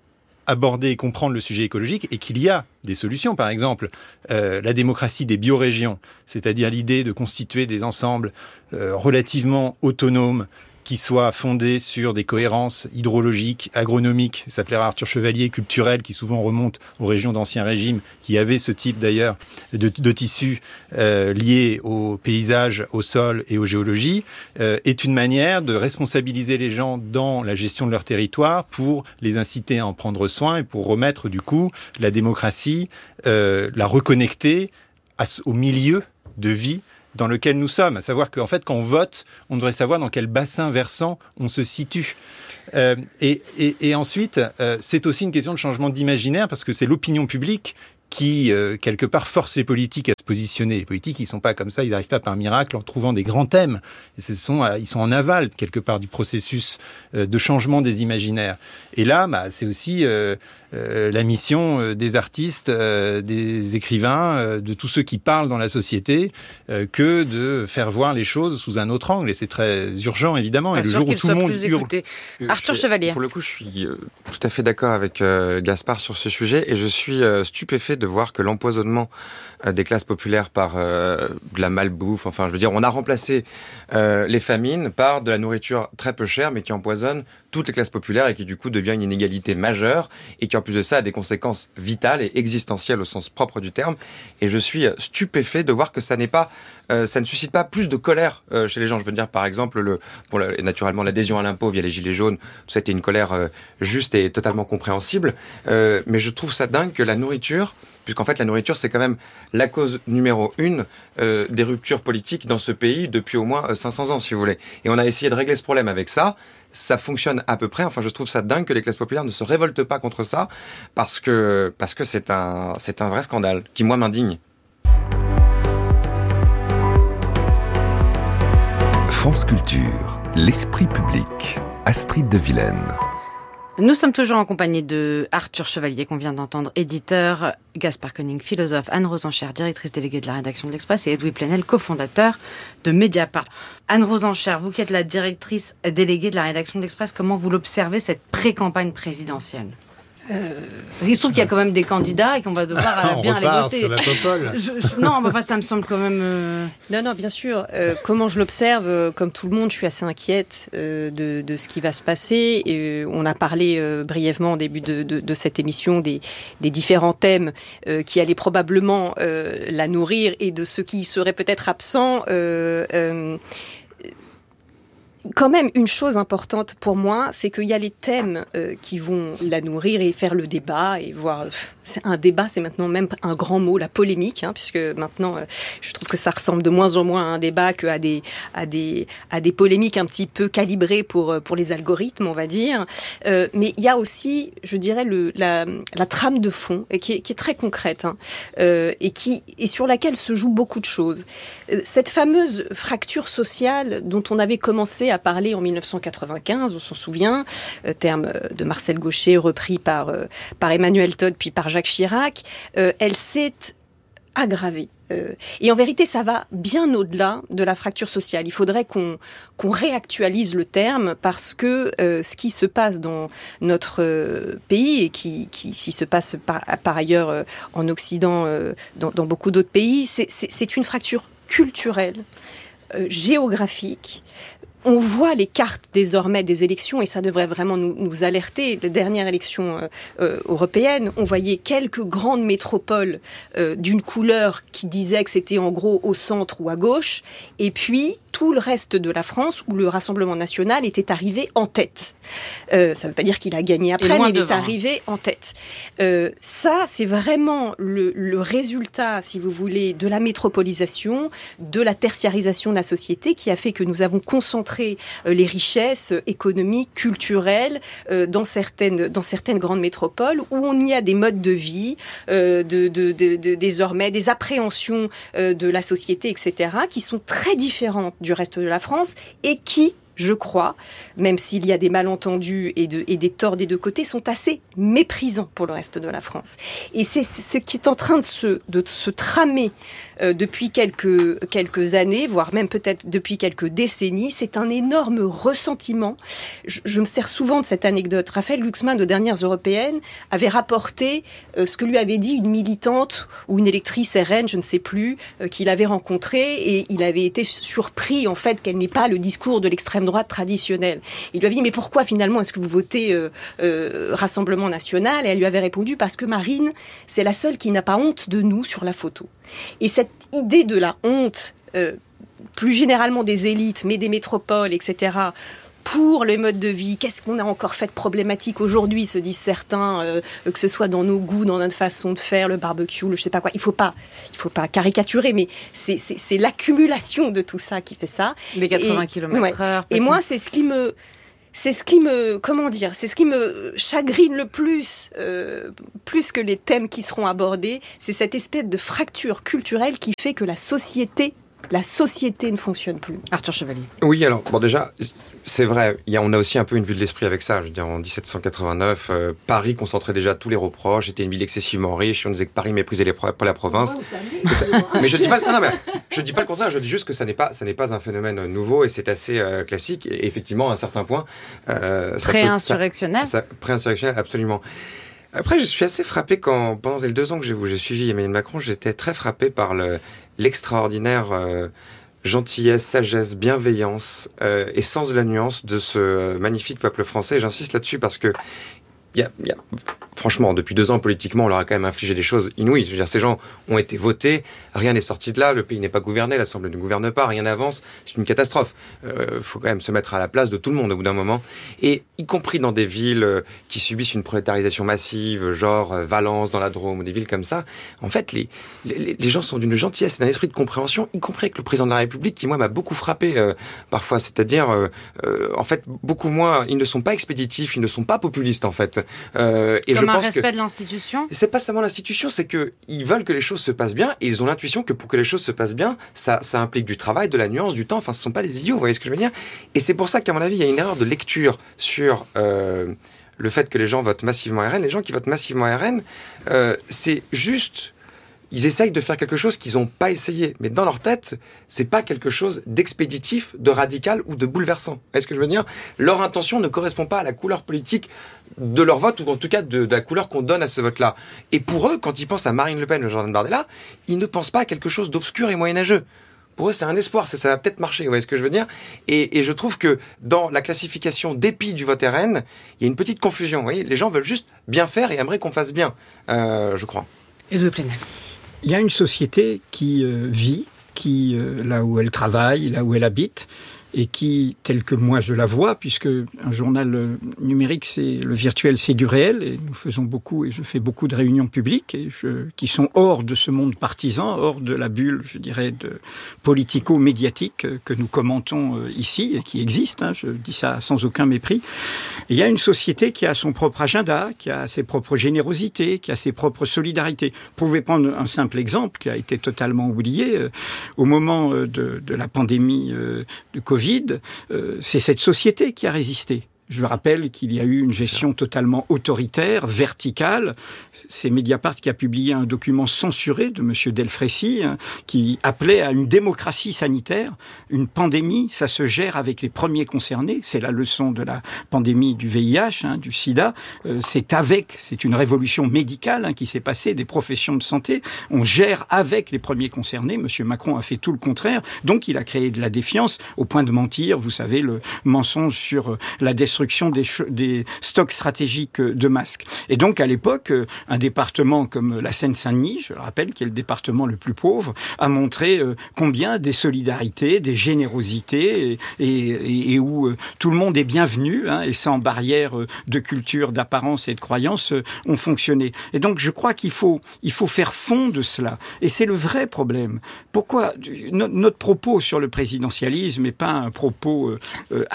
aborder et comprendre le sujet écologique et qu'il y a des solutions. Par exemple, euh, la démocratie des biorégions, c'est-à-dire l'idée de constituer des ensembles euh, relativement autonomes qui soient fondés sur des cohérences hydrologiques, agronomiques, ça plaira à Arthur Chevalier, culturelles, qui souvent remontent aux régions d'Ancien Régime, qui avaient ce type d'ailleurs de, de tissus euh, liés au paysage, au sol et aux géologies, euh, est une manière de responsabiliser les gens dans la gestion de leur territoire pour les inciter à en prendre soin et pour remettre du coup la démocratie, euh, la reconnecter à, au milieu de vie dans lequel nous sommes, à savoir qu'en fait, quand on vote, on devrait savoir dans quel bassin versant on se situe. Euh, et, et, et ensuite, euh, c'est aussi une question de changement d'imaginaire, parce que c'est l'opinion publique qui, euh, quelque part, force les politiques à se positionner. Les politiques, ils sont pas comme ça, ils n'arrivent pas par miracle en trouvant des grands thèmes. Et ce sont, euh, ils sont en aval, quelque part, du processus euh, de changement des imaginaires. Et là, bah, c'est aussi euh, euh, la mission euh, des artistes, euh, des écrivains, euh, de tous ceux qui parlent dans la société, euh, que de faire voir les choses sous un autre angle. Et c'est très urgent, évidemment. Pas et le sûr jour où qu'il tout le soit monde plus hurle... écouté. Arthur Chevalier. Pour le coup, je suis euh, tout à fait d'accord avec euh, Gaspard sur ce sujet, et je suis euh, stupéfait de voir que l'empoisonnement euh, des classes populaires par euh, de la malbouffe, enfin je veux dire, on a remplacé euh, les famines par de la nourriture très peu chère mais qui empoisonne toutes les classes populaires et qui du coup devient une inégalité majeure et qui en plus de ça a des conséquences vitales et existentielles au sens propre du terme. Et je suis stupéfait de voir que ça n'est pas, euh, ça ne suscite pas plus de colère euh, chez les gens. Je veux dire par exemple, le, pour le, naturellement l'adhésion à l'impôt via les gilets jaunes, tout ça a été une colère euh, juste et totalement compréhensible. Euh, mais je trouve ça dingue que la nourriture, puisqu'en fait la nourriture c'est quand même la cause numéro une euh, des ruptures politiques dans ce pays depuis au moins cinq cents ans si vous voulez. Et on a essayé de régler ce problème avec ça. Ça fonctionne à peu près. Enfin, je trouve ça dingue que les classes populaires ne se révoltent pas contre ça, parce que parce que c'est un c'est un vrai scandale qui moi m'indigne. France Culture, l'esprit public. Astrid de Vilaine. Nous sommes toujours en compagnie de Arthur Chevalier, qu'on vient d'entendre, éditeur, Gaspard Koenig, philosophe, Anne-Rose Anchère, directrice déléguée de la rédaction de l'Express, et Edoui Plenel, cofondateur de Mediapart. Anne-Rose Anchère, vous qui êtes la directrice déléguée de la rédaction de l'Express, comment vous l'observez, cette pré-campagne présidentielle ? Euh... Parce qu'il se trouve qu'il y a quand même des candidats et qu'on va devoir ah, bien on les voter. Sur la popole. je, je, non, enfin, ça me semble quand même... Euh... Non, non, bien sûr. Euh, comment je l'observe, euh, comme tout le monde, je suis assez inquiète euh, de, de ce qui va se passer. Et, euh, on a parlé euh, brièvement au début de, de, de cette émission des, des différents thèmes euh, qui allaient probablement euh, la nourrir et de ceux qui seraient peut-être absents. Euh, euh, Quand même, une chose importante pour moi, c'est qu'il y a les thèmes euh, qui vont la nourrir et faire le débat et voir. C'est un débat, c'est maintenant même un grand mot, la polémique, hein, puisque maintenant, euh, je trouve que ça ressemble de moins en moins à un débat qu'à des à des à des polémiques un petit peu calibrées pour pour les algorithmes, on va dire. Euh, mais il y a aussi, je dirais, le la la trame de fond et qui est, qui est très concrète hein, euh, et qui et sur laquelle se jouent beaucoup de choses. Euh, cette fameuse fracture sociale dont on avait commencé à parler en dix-neuf cent quatre-vingt-quinze, on s'en souvient, euh, terme de Marcel Gauchet repris par, euh, par Emmanuel Todd puis par Jacques Chirac, euh, elle s'est aggravée. Euh, et en vérité, ça va bien au-delà de la fracture sociale. Il faudrait qu'on, qu'on réactualise le terme parce que euh, ce qui se passe dans notre euh, pays et qui, qui, qui se passe par, par ailleurs euh, en Occident, euh, dans, dans beaucoup d'autres pays, c'est, c'est, c'est une fracture culturelle, euh, géographique. On voit les cartes désormais des élections et ça devrait vraiment nous, nous alerter. Les dernières élections euh, euh, européennes, on voyait quelques grandes métropoles euh, d'une couleur qui disait que c'était en gros au centre ou à gauche, et puis tout le reste de la France où le Rassemblement national était arrivé en tête. Euh, ça ne veut pas dire qu'il a gagné après, mais il devant. est arrivé en tête. Euh, ça, c'est vraiment le, le résultat, si vous voulez, de la métropolisation, de la tertiarisation de la société qui a fait que nous avons concentré les richesses économiques, culturelles euh, dans certaines dans certaines grandes métropoles où on y a des modes de vie, euh, de, de, de, de désormais des appréhensions euh, de la société, et cetera, qui sont très différentes du reste de la France et qui, je crois, même s'il y a des malentendus et, de, et des torts des deux côtés, sont assez méprisants pour le reste de la France. Et c'est ce qui est en train de se, de se tramer euh, depuis quelques, quelques années, voire même peut-être depuis quelques décennies. C'est un énorme ressentiment. Je, je me sers souvent de cette anecdote. Raphaël Glucksmann, aux dernières européennes, avait rapporté euh, ce que lui avait dit une militante ou une électrice R N, je ne sais plus, euh, qu'il avait rencontrée, et il avait été surpris en fait qu'elle n'ait pas le discours de l'extrême droite traditionnelle. Il lui avait dit mais pourquoi finalement est-ce que vous votez euh, euh, Rassemblement National ? Et elle lui avait répondu parce que Marine, c'est la seule qui n'a pas honte de nous sur la photo. Et cette idée de la honte, euh, plus généralement des élites, mais des métropoles, et cetera, pour les modes de vie, qu'est-ce qu'on a encore fait de problématique aujourd'hui, se disent certains, euh, que ce soit dans nos goûts, dans notre façon de faire, le barbecue, le je sais pas quoi. Il faut pas, il faut pas caricaturer, mais c'est, c'est, c'est l'accumulation de tout ça qui fait ça. Les quatre-vingts kilomètres heure. Et moi, c'est ce qui me... C'est ce qui me, comment dire, c'est ce qui me chagrine le plus, euh, plus que les thèmes qui seront abordés, c'est cette espèce de fracture culturelle qui fait que la société, la société ne fonctionne plus. Arthur Chevalier. Oui, alors, bon déjà, c'est vrai, il y a, on a aussi un peu une vue de l'esprit avec ça. Je veux dire, en dix-sept cent quatre-vingt-neuf, euh, Paris concentrait déjà tous les reproches, était une ville excessivement riche, on disait que Paris méprisait les pro- la province. Ouais, ça, mais je dis pas, non, non, mais je dis pas le contraire, je dis juste que ça n'est pas, ça n'est pas un phénomène nouveau et c'est assez euh, classique. Et effectivement, à un certain point, euh, pré-insurrectionnel. Ça, ça, pré-insurrectionnel, absolument. Après, je suis assez frappé quand, pendant les deux ans que j'ai, où j'ai suivi Emmanuel Macron, j'étais très frappé par le, l'extraordinaire euh, gentillesse, sagesse, bienveillance euh, et sens de la nuance de ce euh, magnifique peuple français. Et j'insiste là-dessus parce que il y a, y a, franchement, depuis deux ans, politiquement, on leur a quand même infligé des choses inouïes. Je veux dire, ces gens ont été votés, rien n'est sorti de là, le pays n'est pas gouverné, l'Assemblée ne gouverne pas, rien n'avance, c'est une catastrophe. Il euh, faut quand même se mettre à la place de tout le monde au bout d'un moment. Et y compris dans des villes euh, qui subissent une prolétarisation massive, genre euh, Valence dans la Drôme, ou des villes comme ça, en fait, les, les, les gens sont d'une gentillesse et d'un esprit de compréhension, y compris avec le président de la République, qui, moi, m'a beaucoup frappé euh, parfois. C'est-à-dire, euh, euh, en fait, beaucoup moins, ils ne sont pas expéditifs, ils ne sont pas populistes, en fait. Euh, et Comme je un pense respect que de l'institution. C'est pas seulement l'institution, c'est que ils veulent que les choses se passent bien et ils ont l'intuition que pour que les choses se passent bien, ça, ça implique du travail, de la nuance, du temps. Enfin, ce sont pas des idiots, vous voyez ce que je veux dire ? Et c'est pour ça qu'à mon avis, il y a une erreur de lecture sur euh, le fait que les gens votent massivement R N. Les gens qui votent massivement R N, euh, c'est juste... Ils essayent de faire quelque chose qu'ils n'ont pas essayé. Mais dans leur tête, c'est pas quelque chose d'expéditif, de radical ou de bouleversant. Vous voyez ce que je veux dire ? Leur intention ne correspond pas à la couleur politique de leur vote, ou en tout cas de, de la couleur qu'on donne à ce vote-là. Et pour eux, quand ils pensent à Marine Le Pen ou Jordan Bardella, ils ne pensent pas à quelque chose d'obscur et moyenâgeux. Pour eux, c'est un espoir, ça, ça va peut-être marcher, vous voyez ce que je veux dire ? et, et je trouve que dans la classification dépit du vote R N, il y a une petite confusion. Vous voyez ? Les gens veulent juste bien faire et aimeraient qu'on fasse bien, euh, je crois. Et de Plenel. Il y a une société qui euh, vit, qui euh, là où elle travaille, là où elle habite, et qui, telle que moi je la vois, puisque un journal numérique, c'est le virtuel, c'est du réel, et nous faisons beaucoup, et je fais beaucoup de réunions publiques, et je, qui sont hors de ce monde partisan, hors de la bulle, je dirais, de politico-médiatique que nous commentons ici, et qui existe, hein, je dis ça sans aucun mépris. Et il y a une société qui a son propre agenda, qui a ses propres générosités, qui a ses propres solidarités. Vous pouvez prendre un simple exemple qui a été totalement oublié. Euh, au moment de, de la pandémie euh, de Covid, Euh, c'est cette société qui a résisté. Je rappelle qu'il y a eu une gestion totalement autoritaire, verticale. C'est Mediapart qui a publié un document censuré de M. Delfrécy hein, qui appelait à une démocratie sanitaire. Une pandémie, ça se gère avec les premiers concernés. C'est la leçon de la pandémie du V I H, hein, du sida. Euh, c'est avec, c'est une révolution médicale hein, qui s'est passée des professions de santé. On gère avec les premiers concernés. M. Macron a fait tout le contraire. Donc il a créé de la défiance au point de mentir. Vous savez, le mensonge sur la destruction Des, des stocks stratégiques de masques. Et donc, à l'époque, un département comme la Seine-Saint-Denis, je le rappelle, qui est le département le plus pauvre, a montré combien des solidarités, des générosités, et, et, et où tout le monde est bienvenu, hein, et sans barrière de culture, d'apparence et de croyance, ont fonctionné. Et donc, je crois qu'il faut, il faut faire fond de cela. Et c'est le vrai problème. Pourquoi notre propos sur le présidentialisme n'est pas un propos euh, abstrait ?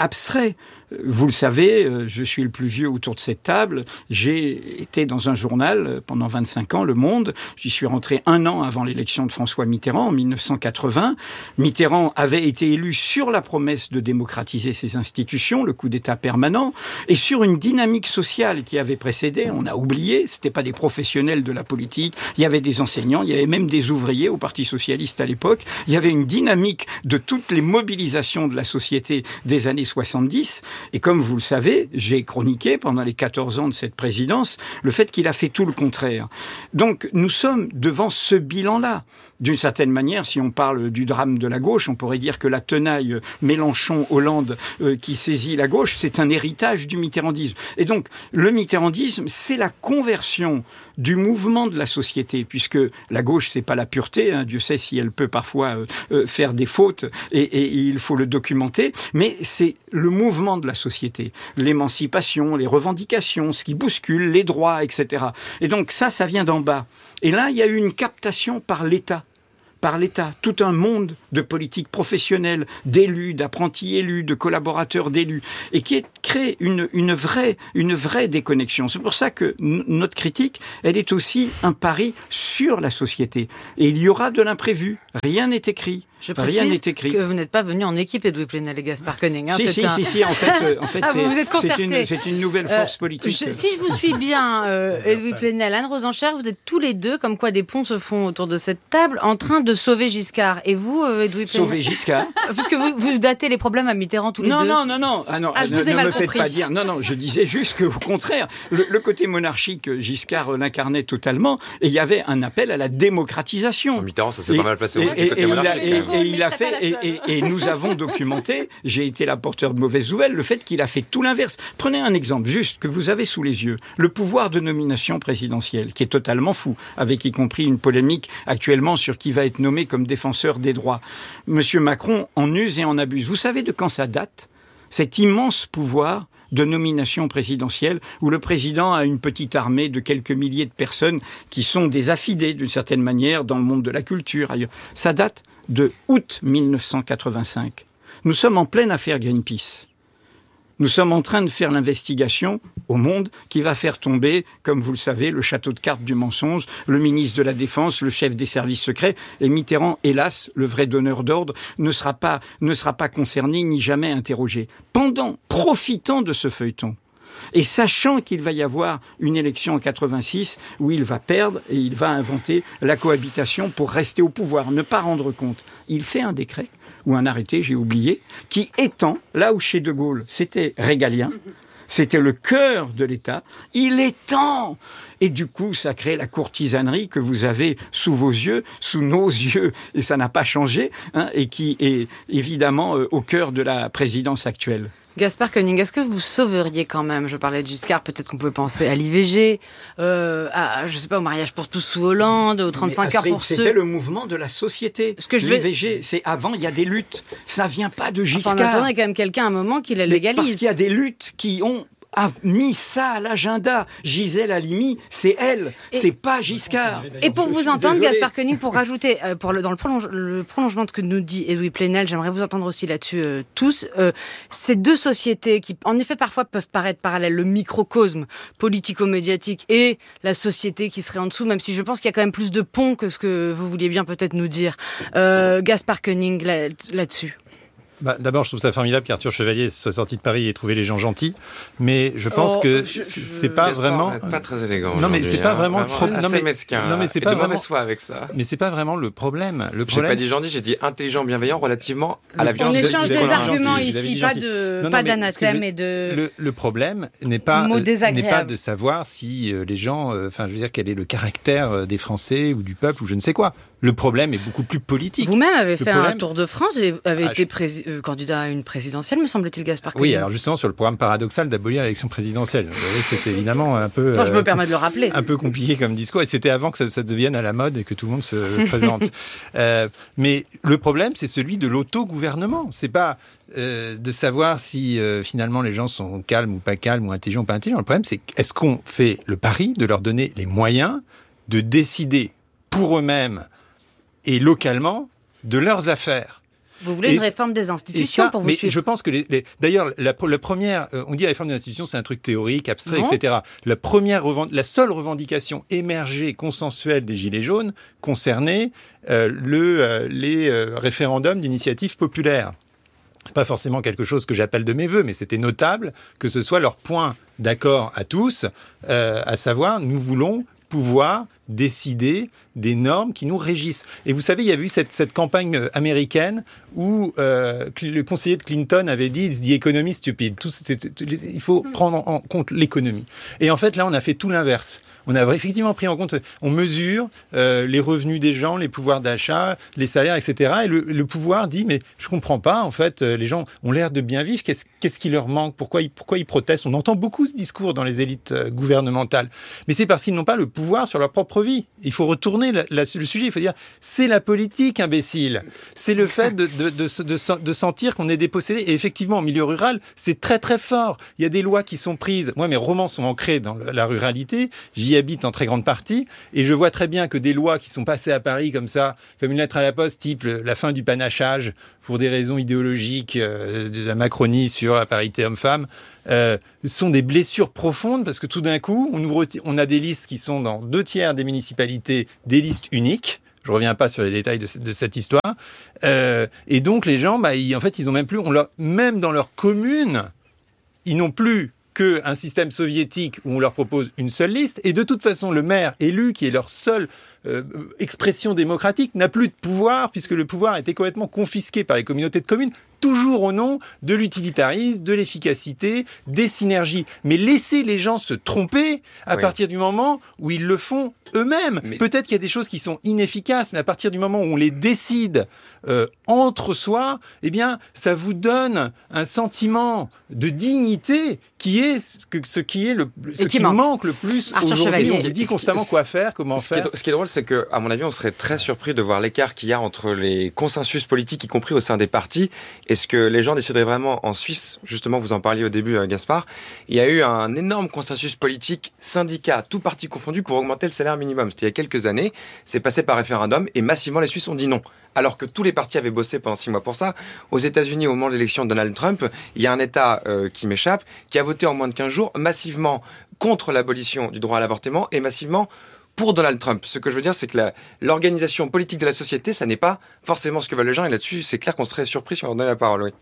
vous le savez, je suis le plus vieux autour de cette table. J'ai été dans un journal pendant vingt-cinq ans, Le Monde. J'y suis rentré un an avant l'élection de François Mitterrand, en mille neuf cent quatre-vingts. Mitterrand avait été élu sur la promesse de démocratiser ses institutions, le coup d'État permanent, et sur une dynamique sociale qui avait précédé. On a oublié, c'était pas des professionnels de la politique. Il y avait des enseignants, il y avait même des ouvriers au Parti socialiste à l'époque. Il y avait une dynamique de toutes les mobilisations de la société des années soixante-dix. Et comme vous le savez, j'ai chroniqué pendant les quatorze ans de cette présidence le fait qu'il a fait tout le contraire. Donc nous sommes devant ce bilan-là. D'une certaine manière, si on parle du drame de la gauche, on pourrait dire que la tenaille Mélenchon-Hollande euh, qui saisit la gauche, c'est un héritage du mitterrandisme. Et donc le mitterrandisme, c'est la conversion du mouvement de la société, puisque la gauche, c'est pas la pureté, hein, Dieu sait si elle peut parfois euh, euh, faire des fautes, et, et, et il faut le documenter, mais c'est le mouvement de la société, l'émancipation, les revendications, ce qui bouscule, les droits, et cetera. Et donc ça, ça vient d'en bas. Et là, il y a eu une captation par l'État. Par l'État, tout un monde de politiques professionnelles, d'élus, d'apprentis élus, de collaborateurs d'élus, et qui crée une, une, vraie, une vraie déconnexion. C'est pour ça que n- notre critique, elle est aussi un pari sur la société. Et il y aura de l'imprévu. Rien n'est écrit. Je Rien précise n'est écrit. que vous n'êtes pas venu en équipe, Edoui Plenel et Gaspard Koenig. Hein, si, si, un... si, si, en fait, euh, en fait ah, c'est, vous vous êtes c'est, une, c'est une nouvelle force euh, politique. Je, si je vous suis bien, euh, Edoui Plenel, Anne Rosenchère, vous êtes tous les deux, comme quoi des ponts se font autour de cette table, en train de sauver Giscard. Et vous, euh, Edoui Plenel... Sauver Giscard Parce que vous, vous datez les problèmes à Mitterrand tous les non, deux. Non, non, non. Ah non, ah, je ne, vous ai ne mal me compris. faites pas dire. Non, non, je disais juste qu'au contraire, le, le côté monarchique, Giscard l'incarnait totalement, et il y avait un appel à la démocratisation. Mitterrand, ça s'est et, pas mal passé. Et, et, et, et, il a, et, et il a fait... Et, et, et nous avons documenté, j'ai été l'apporteur de mauvaises nouvelles, le fait qu'il a fait tout l'inverse. Prenez un exemple juste que vous avez sous les yeux. Le pouvoir de nomination présidentielle, qui est totalement fou, avec y compris une polémique actuellement sur qui va être nommé comme défenseur des droits. Monsieur Macron en use et en abuse. Vous savez de quand ça date ? Cet immense pouvoir de nomination présidentielle où le président a une petite armée de quelques milliers de personnes qui sont des affidés d'une certaine manière dans le monde de la culture ailleurs. Ça date de août mille neuf cent quatre-vingt-cinq. Nous sommes en pleine affaire Greenpeace. Nous sommes en train de faire l'investigation au Monde qui va faire tomber, comme vous le savez, le château de cartes du mensonge, le ministre de la Défense, le chef des services secrets. Et Mitterrand, hélas, le vrai donneur d'ordre, ne sera pas, ne sera pas concerné ni jamais interrogé. Pendant, profitant de ce feuilleton, et sachant qu'il va y avoir une élection en quatre-vingt-six où il va perdre et il va inventer la cohabitation pour rester au pouvoir, ne pas rendre compte. Il fait un décret ou un arrêté, j'ai oublié, qui étend, là où chez De Gaulle c'était régalien, c'était le cœur de l'État, il étend. Et du coup, ça crée la courtisanerie que vous avez sous vos yeux, sous nos yeux, et ça n'a pas changé, hein, et qui est évidemment euh, au cœur de la présidence actuelle. Gaspard Koenig, est-ce que vous sauveriez quand même, je parlais de Giscard, peut-être qu'on pouvait penser à l'I V G, euh, à, je sais pas, au mariage pour tous sous Hollande, aux trente-cinq heures pour c'était ceux... C'était le mouvement de la société. Ce que je L'I V G, c'est avant, il y a des luttes. Ça vient pas de Giscard. Enfin, en attendant, il y a quand même quelqu'un à un moment qui la légalise. Parce qu'il y a des luttes qui ont a mis ça à l'agenda. Gisèle Halimi, c'est elle, et c'est pas Giscard. Et pour vous entendre, désolé. Gaspard Koenig, pour rajouter, euh, pour le, dans le, prolonge, le prolongement de ce que nous dit Edoui Plenel, j'aimerais vous entendre aussi là-dessus euh, tous, euh, ces deux sociétés qui, en effet, parfois peuvent paraître parallèles, le microcosme politico-médiatique et la société qui serait en dessous, même si je pense qu'il y a quand même plus de ponts que ce que vous vouliez bien peut-être nous dire. Euh, Gaspard Koenig, là, là-dessus. Bah, d'abord, je trouve ça formidable qu'Arthur Chevalier soit sorti de Paris et trouvé les gens gentils, mais je pense oh, que je, c'est pas vraiment pas très élégant. Non mais c'est pas hein, vraiment le problème. non mais mesquin, non mais c'est pas pas vraiment foi avec ça. Mais c'est pas vraiment le problème. Le J'ai problème. pas dit gentil, j'ai dit intelligent, bienveillant relativement à la violence. On échange des arguments gentil, ici, pas de non, pas non, d'anathème et de. Le, le problème n'est pas mots n'est pas de savoir si euh, les gens, enfin euh, je veux dire quel est le caractère des Français ou du peuple ou je ne sais quoi. Le problème est beaucoup plus politique. Vous-même avez le fait problème... un tour de France et avez ah, été je... pré... euh, candidat à une présidentielle, me semble-t-il, Gaspard Koenig. Oui, alors justement sur le programme paradoxal d'abolir l'élection présidentielle. C'était évidemment un peu. Non, je me euh, permets de le rappeler. Un peu compliqué comme discours et c'était avant que ça, ça devienne à la mode et que tout le monde se présente. euh, mais le problème, c'est celui de l'autogouvernement. C'est pas euh, de savoir si euh, finalement les gens sont calmes ou pas calmes ou intelligents ou pas intelligents. Le problème, c'est est-ce qu'on fait le pari de leur donner les moyens de décider pour eux-mêmes et localement de leurs affaires. Vous voulez et, une réforme des institutions ça, pour vous mais suivre. Je pense que, les, les, d'ailleurs, la, la première, euh, on dit la réforme des institutions, c'est un truc théorique, abstrait, non. et cetera. La première, la seule revendication émergée, consensuelle des Gilets jaunes concernait euh, le, euh, les euh, référendums d'initiative populaire. C'est pas forcément quelque chose que j'appelle de mes vœux, mais c'était notable que ce soit leur point d'accord à tous, euh, à savoir, nous voulons pouvoir décider des normes qui nous régissent. Et vous savez, il y a eu cette, cette campagne américaine où euh, le conseiller de Clinton avait dit « It's the economy stupid ». Tout, c'est, c'est, il faut prendre en compte l'économie. Et en fait, là, on a fait tout l'inverse. On a effectivement pris en compte, on mesure euh, les revenus des gens, les pouvoirs d'achat, les salaires, et cetera. Et le, le pouvoir dit, mais je comprends pas, en fait, euh, les gens ont l'air de bien vivre, qu'est-ce, qu'est-ce qui leur manque, pourquoi ils, pourquoi ils protestent? On entend beaucoup ce discours dans les élites euh, gouvernementales. Mais c'est parce qu'ils n'ont pas le pouvoir sur leur propre vie. Il faut retourner la, la, le sujet, il faut dire, c'est la politique, imbécile. C'est le fait de, de, de, de, de, de sentir qu'on est dépossédé. Et effectivement, en milieu rural, c'est très très fort. Il y a des lois qui sont prises. Moi, mes romans sont ancrés dans la ruralité. J'y habite en très grande partie, et je vois très bien que des lois qui sont passées à Paris comme ça, comme une lettre à la poste, type la fin du panachage pour des raisons idéologiques euh, de la Macronie sur la parité homme-femme, euh, sont des blessures profondes, parce que tout d'un coup, on, ouvre, on a des listes qui sont dans deux tiers des municipalités, des listes uniques. Je reviens pas sur les détails de, de cette histoire. Euh, et donc les gens, bah, ils, en fait, ils ont même plus, on leur, même dans leur commune, ils n'ont plus qu'un système soviétique où on leur propose une seule liste, et de toute façon, le maire élu, qui est leur seule euh, expression démocratique, n'a plus de pouvoir, puisque le pouvoir a été complètement confisqué par les communautés de communes, toujours au nom de l'utilitarisme, de l'efficacité, des synergies. Mais laisser les gens se tromper à oui. partir du moment où ils le font eux-mêmes. Mais... Peut-être qu'il y a des choses qui sont inefficaces, mais à partir du moment où on les décide euh, entre soi, eh bien, ça vous donne un sentiment de dignité qui est ce, que, ce qui est le ce qui, qui manque. manque le plus Arthur aujourd'hui. Chevalier. On dit constamment quoi faire, comment ce faire. Qui est, ce qui est drôle, c'est que, à mon avis, on serait très surpris de voir l'écart qu'il y a entre les consensus politiques, y compris au sein des partis, et ce que les gens décideraient vraiment en Suisse. Justement, vous en parliez au début, Gaspard. Il y a eu un énorme consensus politique, syndicats, tout partis confondus, pour augmenter le salaire minimum. C'était il y a quelques années. C'est passé par référendum et massivement les Suisses ont dit non. Alors que tous les partis avaient bossé pendant six mois pour ça. Aux États-Unis, au moment de l'élection de Donald Trump, il y a un État euh, qui m'échappe, qui a voté en moins de quinze jours massivement contre l'abolition du droit à l'avortement et massivement pour Donald Trump. Ce que je veux dire, c'est que la, l'organisation politique de la société, ça n'est pas forcément ce que veulent les gens. Et là-dessus, c'est clair qu'on serait surpris si on leur donnait la parole. Oui.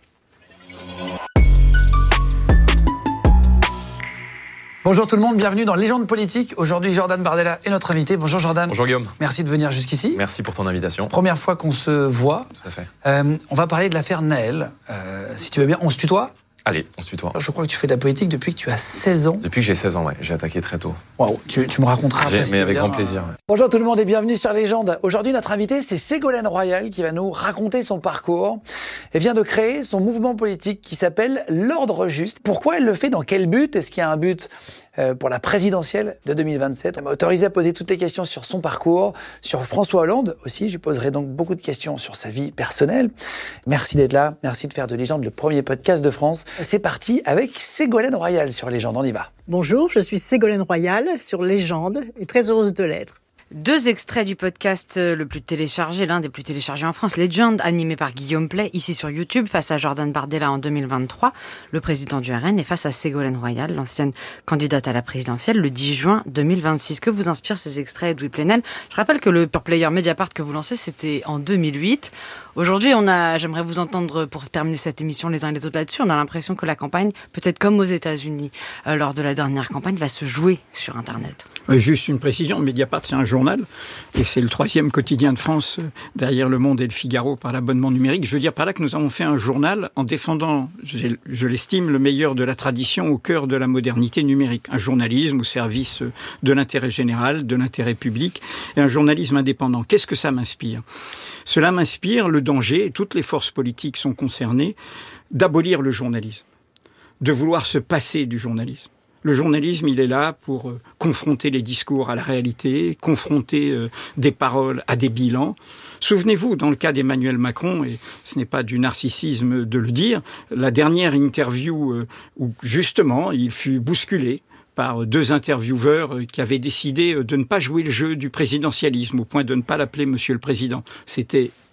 Bonjour tout le monde, bienvenue dans Légende politique. Aujourd'hui, Jordan Bardella est notre invité. Bonjour Jordan. Bonjour Guillaume. Merci de venir jusqu'ici. Merci pour ton invitation. Première fois qu'on se voit. Tout à fait. Euh, on va parler de l'affaire Naël. Euh, si tu veux bien, on se tutoie ? Allez, on se tutoie. Je crois que tu fais de la politique depuis que tu as seize ans. Depuis que j'ai seize ans, ouais. J'ai attaqué très tôt. Waouh, tu, tu me raconteras après. Mais avec grand plaisir. Ouais. Bonjour tout le monde et bienvenue sur Légende. Aujourd'hui, notre invité, c'est Ségolène Royal qui va nous raconter son parcours. Elle vient de créer son mouvement politique qui s'appelle l'Ordre Juste. Pourquoi elle le fait? Dans quel but? Est-ce qu'il y a un but euh, pour la présidentielle de deux mille vingt-sept? Elle m'a autorisé à poser toutes les questions sur son parcours, sur François Hollande aussi. Je lui poserai donc beaucoup de questions sur sa vie personnelle. Merci d'être là. Merci de faire de Légende le premier podcast de France. C'est parti avec Ségolène Royal sur Légende. On y va. Bonjour, je suis Ségolène Royal sur Légende et très heureuse de l'être. Deux extraits du podcast le plus téléchargé, l'un des plus téléchargés en France, Legend, animé par Guillaume Play, ici sur YouTube, face à Jordan Bardella en deux mille vingt-trois, le président du R N, et face à Ségolène Royal, l'ancienne candidate à la présidentielle, le dix juin deux mille vingt-six. Que vous inspirent ces extraits, Edoui Plenel? Je rappelle que le Pure Player Mediapart que vous lancez, c'était en deux mille huit. Aujourd'hui, on a, j'aimerais vous entendre, pour terminer cette émission les uns et les autres là-dessus, on a l'impression que la campagne, peut-être comme aux États-Unis, euh, lors de la dernière campagne, va se jouer sur Internet. Oui, juste une précision, Mediapart, c'est un journal, et c'est le troisième quotidien de France, euh, derrière Le Monde et Le Figaro, par l'abonnement numérique. Je veux dire par là que nous avons fait un journal en défendant, je, je l'estime, le meilleur de la tradition au cœur de la modernité numérique. Un journalisme au service de l'intérêt général, de l'intérêt public, et un journalisme indépendant. Qu'est-ce que ça m'inspire? Cela m'inspire le danger, et toutes les forces politiques sont concernées, d'abolir le journalisme, de vouloir se passer du journalisme. Le journalisme, il est là pour euh, confronter les discours à la réalité, confronter euh, des paroles à des bilans. Souvenez-vous, dans le cas d'Emmanuel Macron, et ce n'est pas du narcissisme de le dire, la dernière interview euh, où justement il fut bousculé par deux intervieweurs qui avaient décidé de ne pas jouer le jeu du présidentialisme, au point de ne pas l'appeler Monsieur le Président. C'était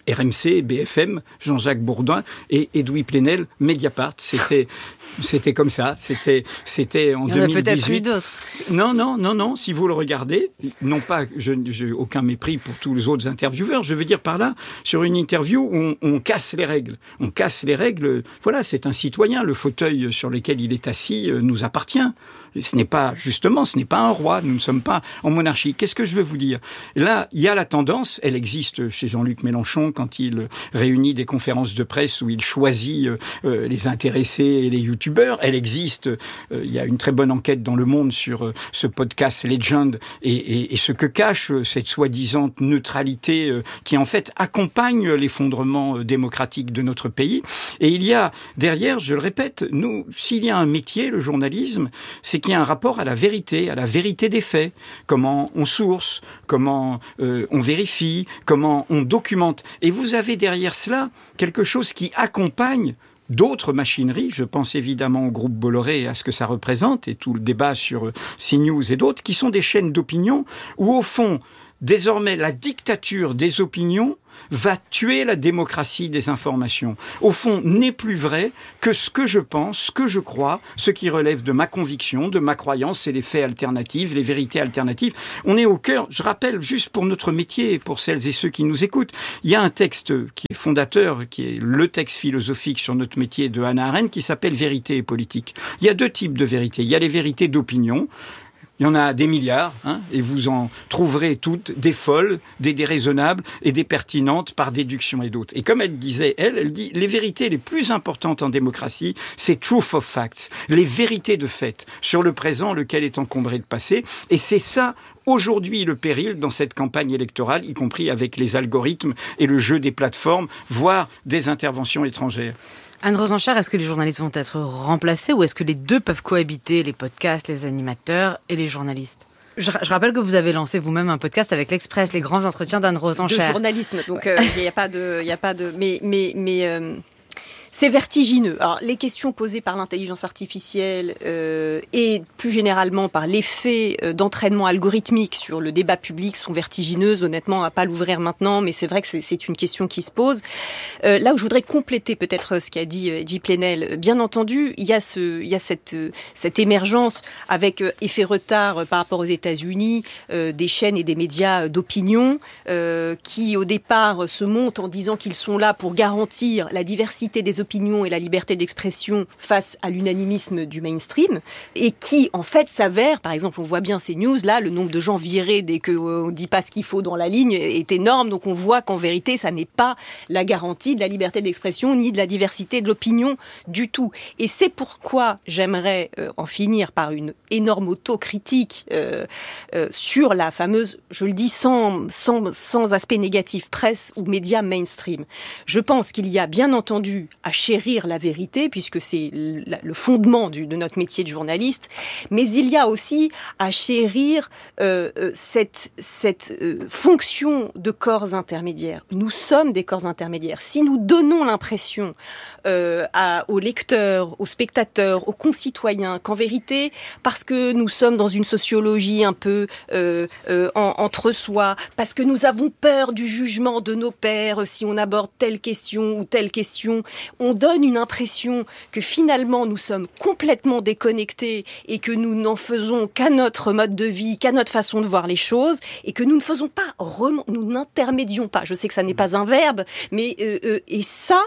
R M C, B F M, Jean-Jacques Bourdin et Edoui Plenel, Mediapart. C'était, c'était comme ça. C'était, c'était en deux mille dix-huit. Il y en a peut-être eu d'autres. Non, non, non, non. Si vous le regardez, non pas, je n'ai aucun mépris pour tous les autres intervieweurs. Je veux dire par là, sur une interview, on, on casse les règles. On casse les règles. Voilà, c'est un citoyen. Le fauteuil sur lequel il est assis nous appartient. Ce n'est pas, justement, ce n'est pas un roi. Nous ne sommes pas en monarchie. Qu'est-ce que je veux vous dire ? Là, il y a la tendance, elle existe chez Jean-Luc Mélenchon quand il réunit des conférences de presse où il choisit euh, les intéressés et les youtubeurs. Elle existe, euh, il y a une très bonne enquête dans Le Monde sur euh, ce podcast Legend et, et, et ce que cache euh, cette soi-disant neutralité euh, qui en fait accompagne l'effondrement euh, démocratique de notre pays. Et il y a derrière, je le répète, nous, s'il y a un métier, le journalisme, c'est qu'il y a un rapport à la vérité, à la vérité des faits. Comment on source, comment euh, on vérifie, comment on documente. Et vous avez derrière cela quelque chose qui accompagne d'autres machineries. Je pense évidemment au groupe Bolloré et à ce que ça représente, et tout le débat sur euh, CNews et d'autres, qui sont des chaînes d'opinion où, au fond, désormais, la dictature des opinions va tuer la démocratie des informations. Au fond, n'est plus vrai que ce que je pense, ce que je crois, ce qui relève de ma conviction, de ma croyance, c'est les faits alternatifs, les vérités alternatives. On est au cœur, je rappelle, juste pour notre métier et pour celles et ceux qui nous écoutent, il y a un texte qui est fondateur, qui est le texte philosophique sur notre métier de Hannah Arendt, qui s'appelle « Vérité et politique ». Il y a deux types de vérités. Il y a les vérités d'opinion. Il y en a des milliards, hein, et vous en trouverez toutes, des folles, des déraisonnables et des pertinentes par déduction et d'autres. Et comme elle disait, elle, elle dit, les vérités les plus importantes en démocratie, c'est truth of facts, les vérités de fait sur le présent, lequel est encombré de passé. Et c'est ça, aujourd'hui, le péril dans cette campagne électorale, y compris avec les algorithmes et le jeu des plateformes, voire des interventions étrangères. Anne Rosenchère, est-ce que les journalistes vont être remplacés ou est-ce que les deux peuvent cohabiter, les podcasts, les animateurs et les journalistes ? Je, je rappelle que vous avez lancé vous-même un podcast avec l'Express, les grands entretiens d'Anne Rosenchère. De journalisme, donc il ouais. n'y euh, a pas de, il y a pas de, mais mais mais. Euh... C'est vertigineux. Alors, les questions posées par l'intelligence artificielle euh, et plus généralement par l'effet euh, d'entraînement algorithmique sur le débat public sont vertigineuses. Honnêtement, on ne va pas l'ouvrir maintenant, mais c'est vrai que c'est, c'est une question qui se pose. Euh, là où je voudrais compléter peut-être ce qu'a dit Edoui Plenel, bien entendu, il y a, ce, il y a cette, cette émergence avec euh, effet retard euh, par rapport aux États-Unis, euh, des chaînes et des médias d'opinion euh, qui, au départ, se montent en disant qu'ils sont là pour garantir la diversité des opinions et la liberté d'expression face à l'unanimisme du mainstream, et qui, en fait, s'avère, par exemple, on voit bien ces news, là, le nombre de gens virés dès qu'on ne dit pas ce qu'il faut dans la ligne est énorme, donc on voit qu'en vérité, ça n'est pas la garantie de la liberté d'expression ni de la diversité de l'opinion du tout. Et c'est pourquoi j'aimerais euh, en finir par une énorme autocritique euh, euh, sur la fameuse, je le dis sans, sans, sans aspect négatif, presse ou médias mainstream. Je pense qu'il y a bien entendu à chérir la vérité, puisque c'est le fondement du, de notre métier de journaliste, mais il y a aussi à chérir euh, cette, cette euh, fonction de corps intermédiaires. Nous sommes des corps intermédiaires. Si nous donnons l'impression euh, à, aux lecteurs, aux spectateurs, aux concitoyens, qu'en vérité, parce que nous sommes dans une sociologie un peu euh, euh, en, entre soi, parce que nous avons peur du jugement de nos pairs si on aborde telle question ou telle question, on donne une impression que finalement nous sommes complètement déconnectés et que nous n'en faisons qu'à notre mode de vie, qu'à notre façon de voir les choses, et que nous ne faisons pas, rem- nous n'intermédions pas. Je sais que ça n'est pas un verbe, mais euh, euh, et ça,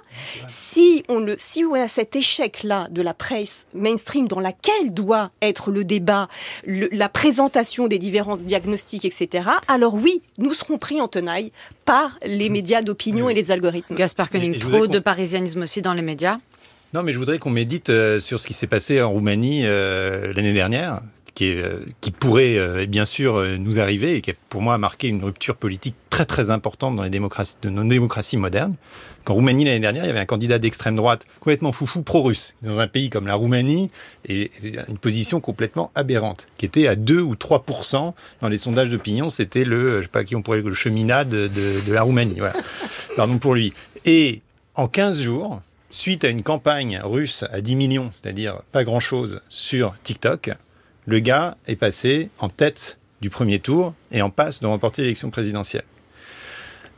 si on le, si on a cet échec-là de la presse mainstream dans laquelle doit être le débat, le, la présentation des différents diagnostics, et cetera, alors oui, nous serons pris en tenaille par les médias d'opinion et les algorithmes. Gaspard Koenig, trop de parisianisme aussi dans les médias ? Non, mais je voudrais qu'on médite euh, sur ce qui s'est passé en Roumanie euh, l'année dernière, qui, est, euh, qui pourrait euh, bien sûr euh, nous arriver et qui, pour moi, a marqué une rupture politique très très importante dans les démocraties, de nos démocraties modernes. En Roumanie, l'année dernière, il y avait un candidat d'extrême droite complètement foufou, pro-russe, dans un pays comme la Roumanie, et une position complètement aberrante, qui était à deux ou trois pour cent dans les sondages d'opinion. C'était le, je sais pas qui on pourrait, le cheminat de, de, de la Roumanie. Voilà. Pardon pour lui. Et en quinze jours, suite à une campagne russe à dix millions, c'est-à-dire pas grand-chose, sur TikTok, le gars est passé en tête du premier tour et en passe de remporter l'élection présidentielle.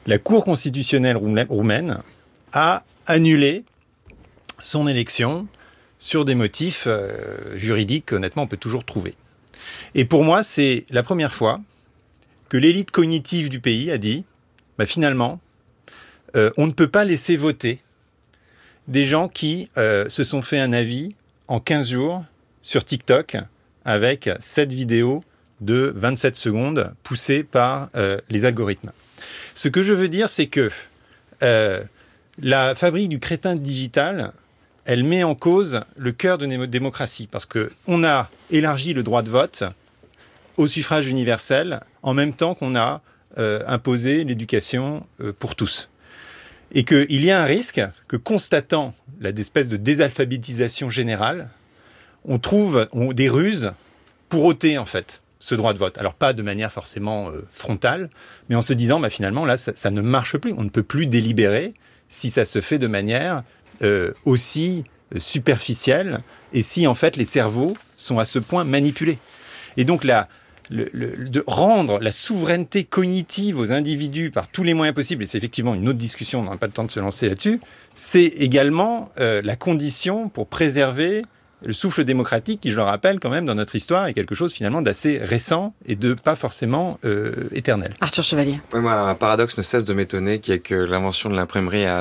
la Cour constitutionnelle roumaine a annulé son élection sur des motifs euh, juridiques qu'honnêtement on peut toujours trouver. Et pour moi, c'est la première fois que l'élite cognitive du pays a dit, bah finalement, euh, on ne peut pas laisser voter des gens qui euh, se sont fait un avis en quinze jours sur TikTok avec sept vidéos de vingt-sept secondes poussées par euh, les algorithmes. Ce que je veux dire, c'est que euh, la fabrique du crétin digital, elle met en cause le cœur de notre démocratie, parce qu'on a élargi le droit de vote au suffrage universel en même temps qu'on a euh, imposé l'éducation euh, pour tous. Et qu'il y a un risque que, constatant l'espèce de désalphabétisation générale, on trouve on, des ruses pour ôter, en fait, ce droit de vote. Alors, pas de manière forcément euh, frontale, mais en se disant, bah, finalement, là, ça, ça ne marche plus. On ne peut plus délibérer si ça se fait de manière euh, aussi euh, superficielle et si, en fait, les cerveaux sont à ce point manipulés. Et donc, là, Le, le, de rendre la souveraineté cognitive aux individus par tous les moyens possibles, et c'est effectivement une autre discussion, on n'aura pas le temps de se lancer là-dessus, c'est également euh, la condition pour préserver le souffle démocratique qui, je le rappelle, quand même, dans notre histoire, est quelque chose finalement d'assez récent et de pas forcément euh, éternel. Arthur Chevalier. Oui, moi, un paradoxe ne cesse de m'étonner, qui est que l'invention de l'imprimerie a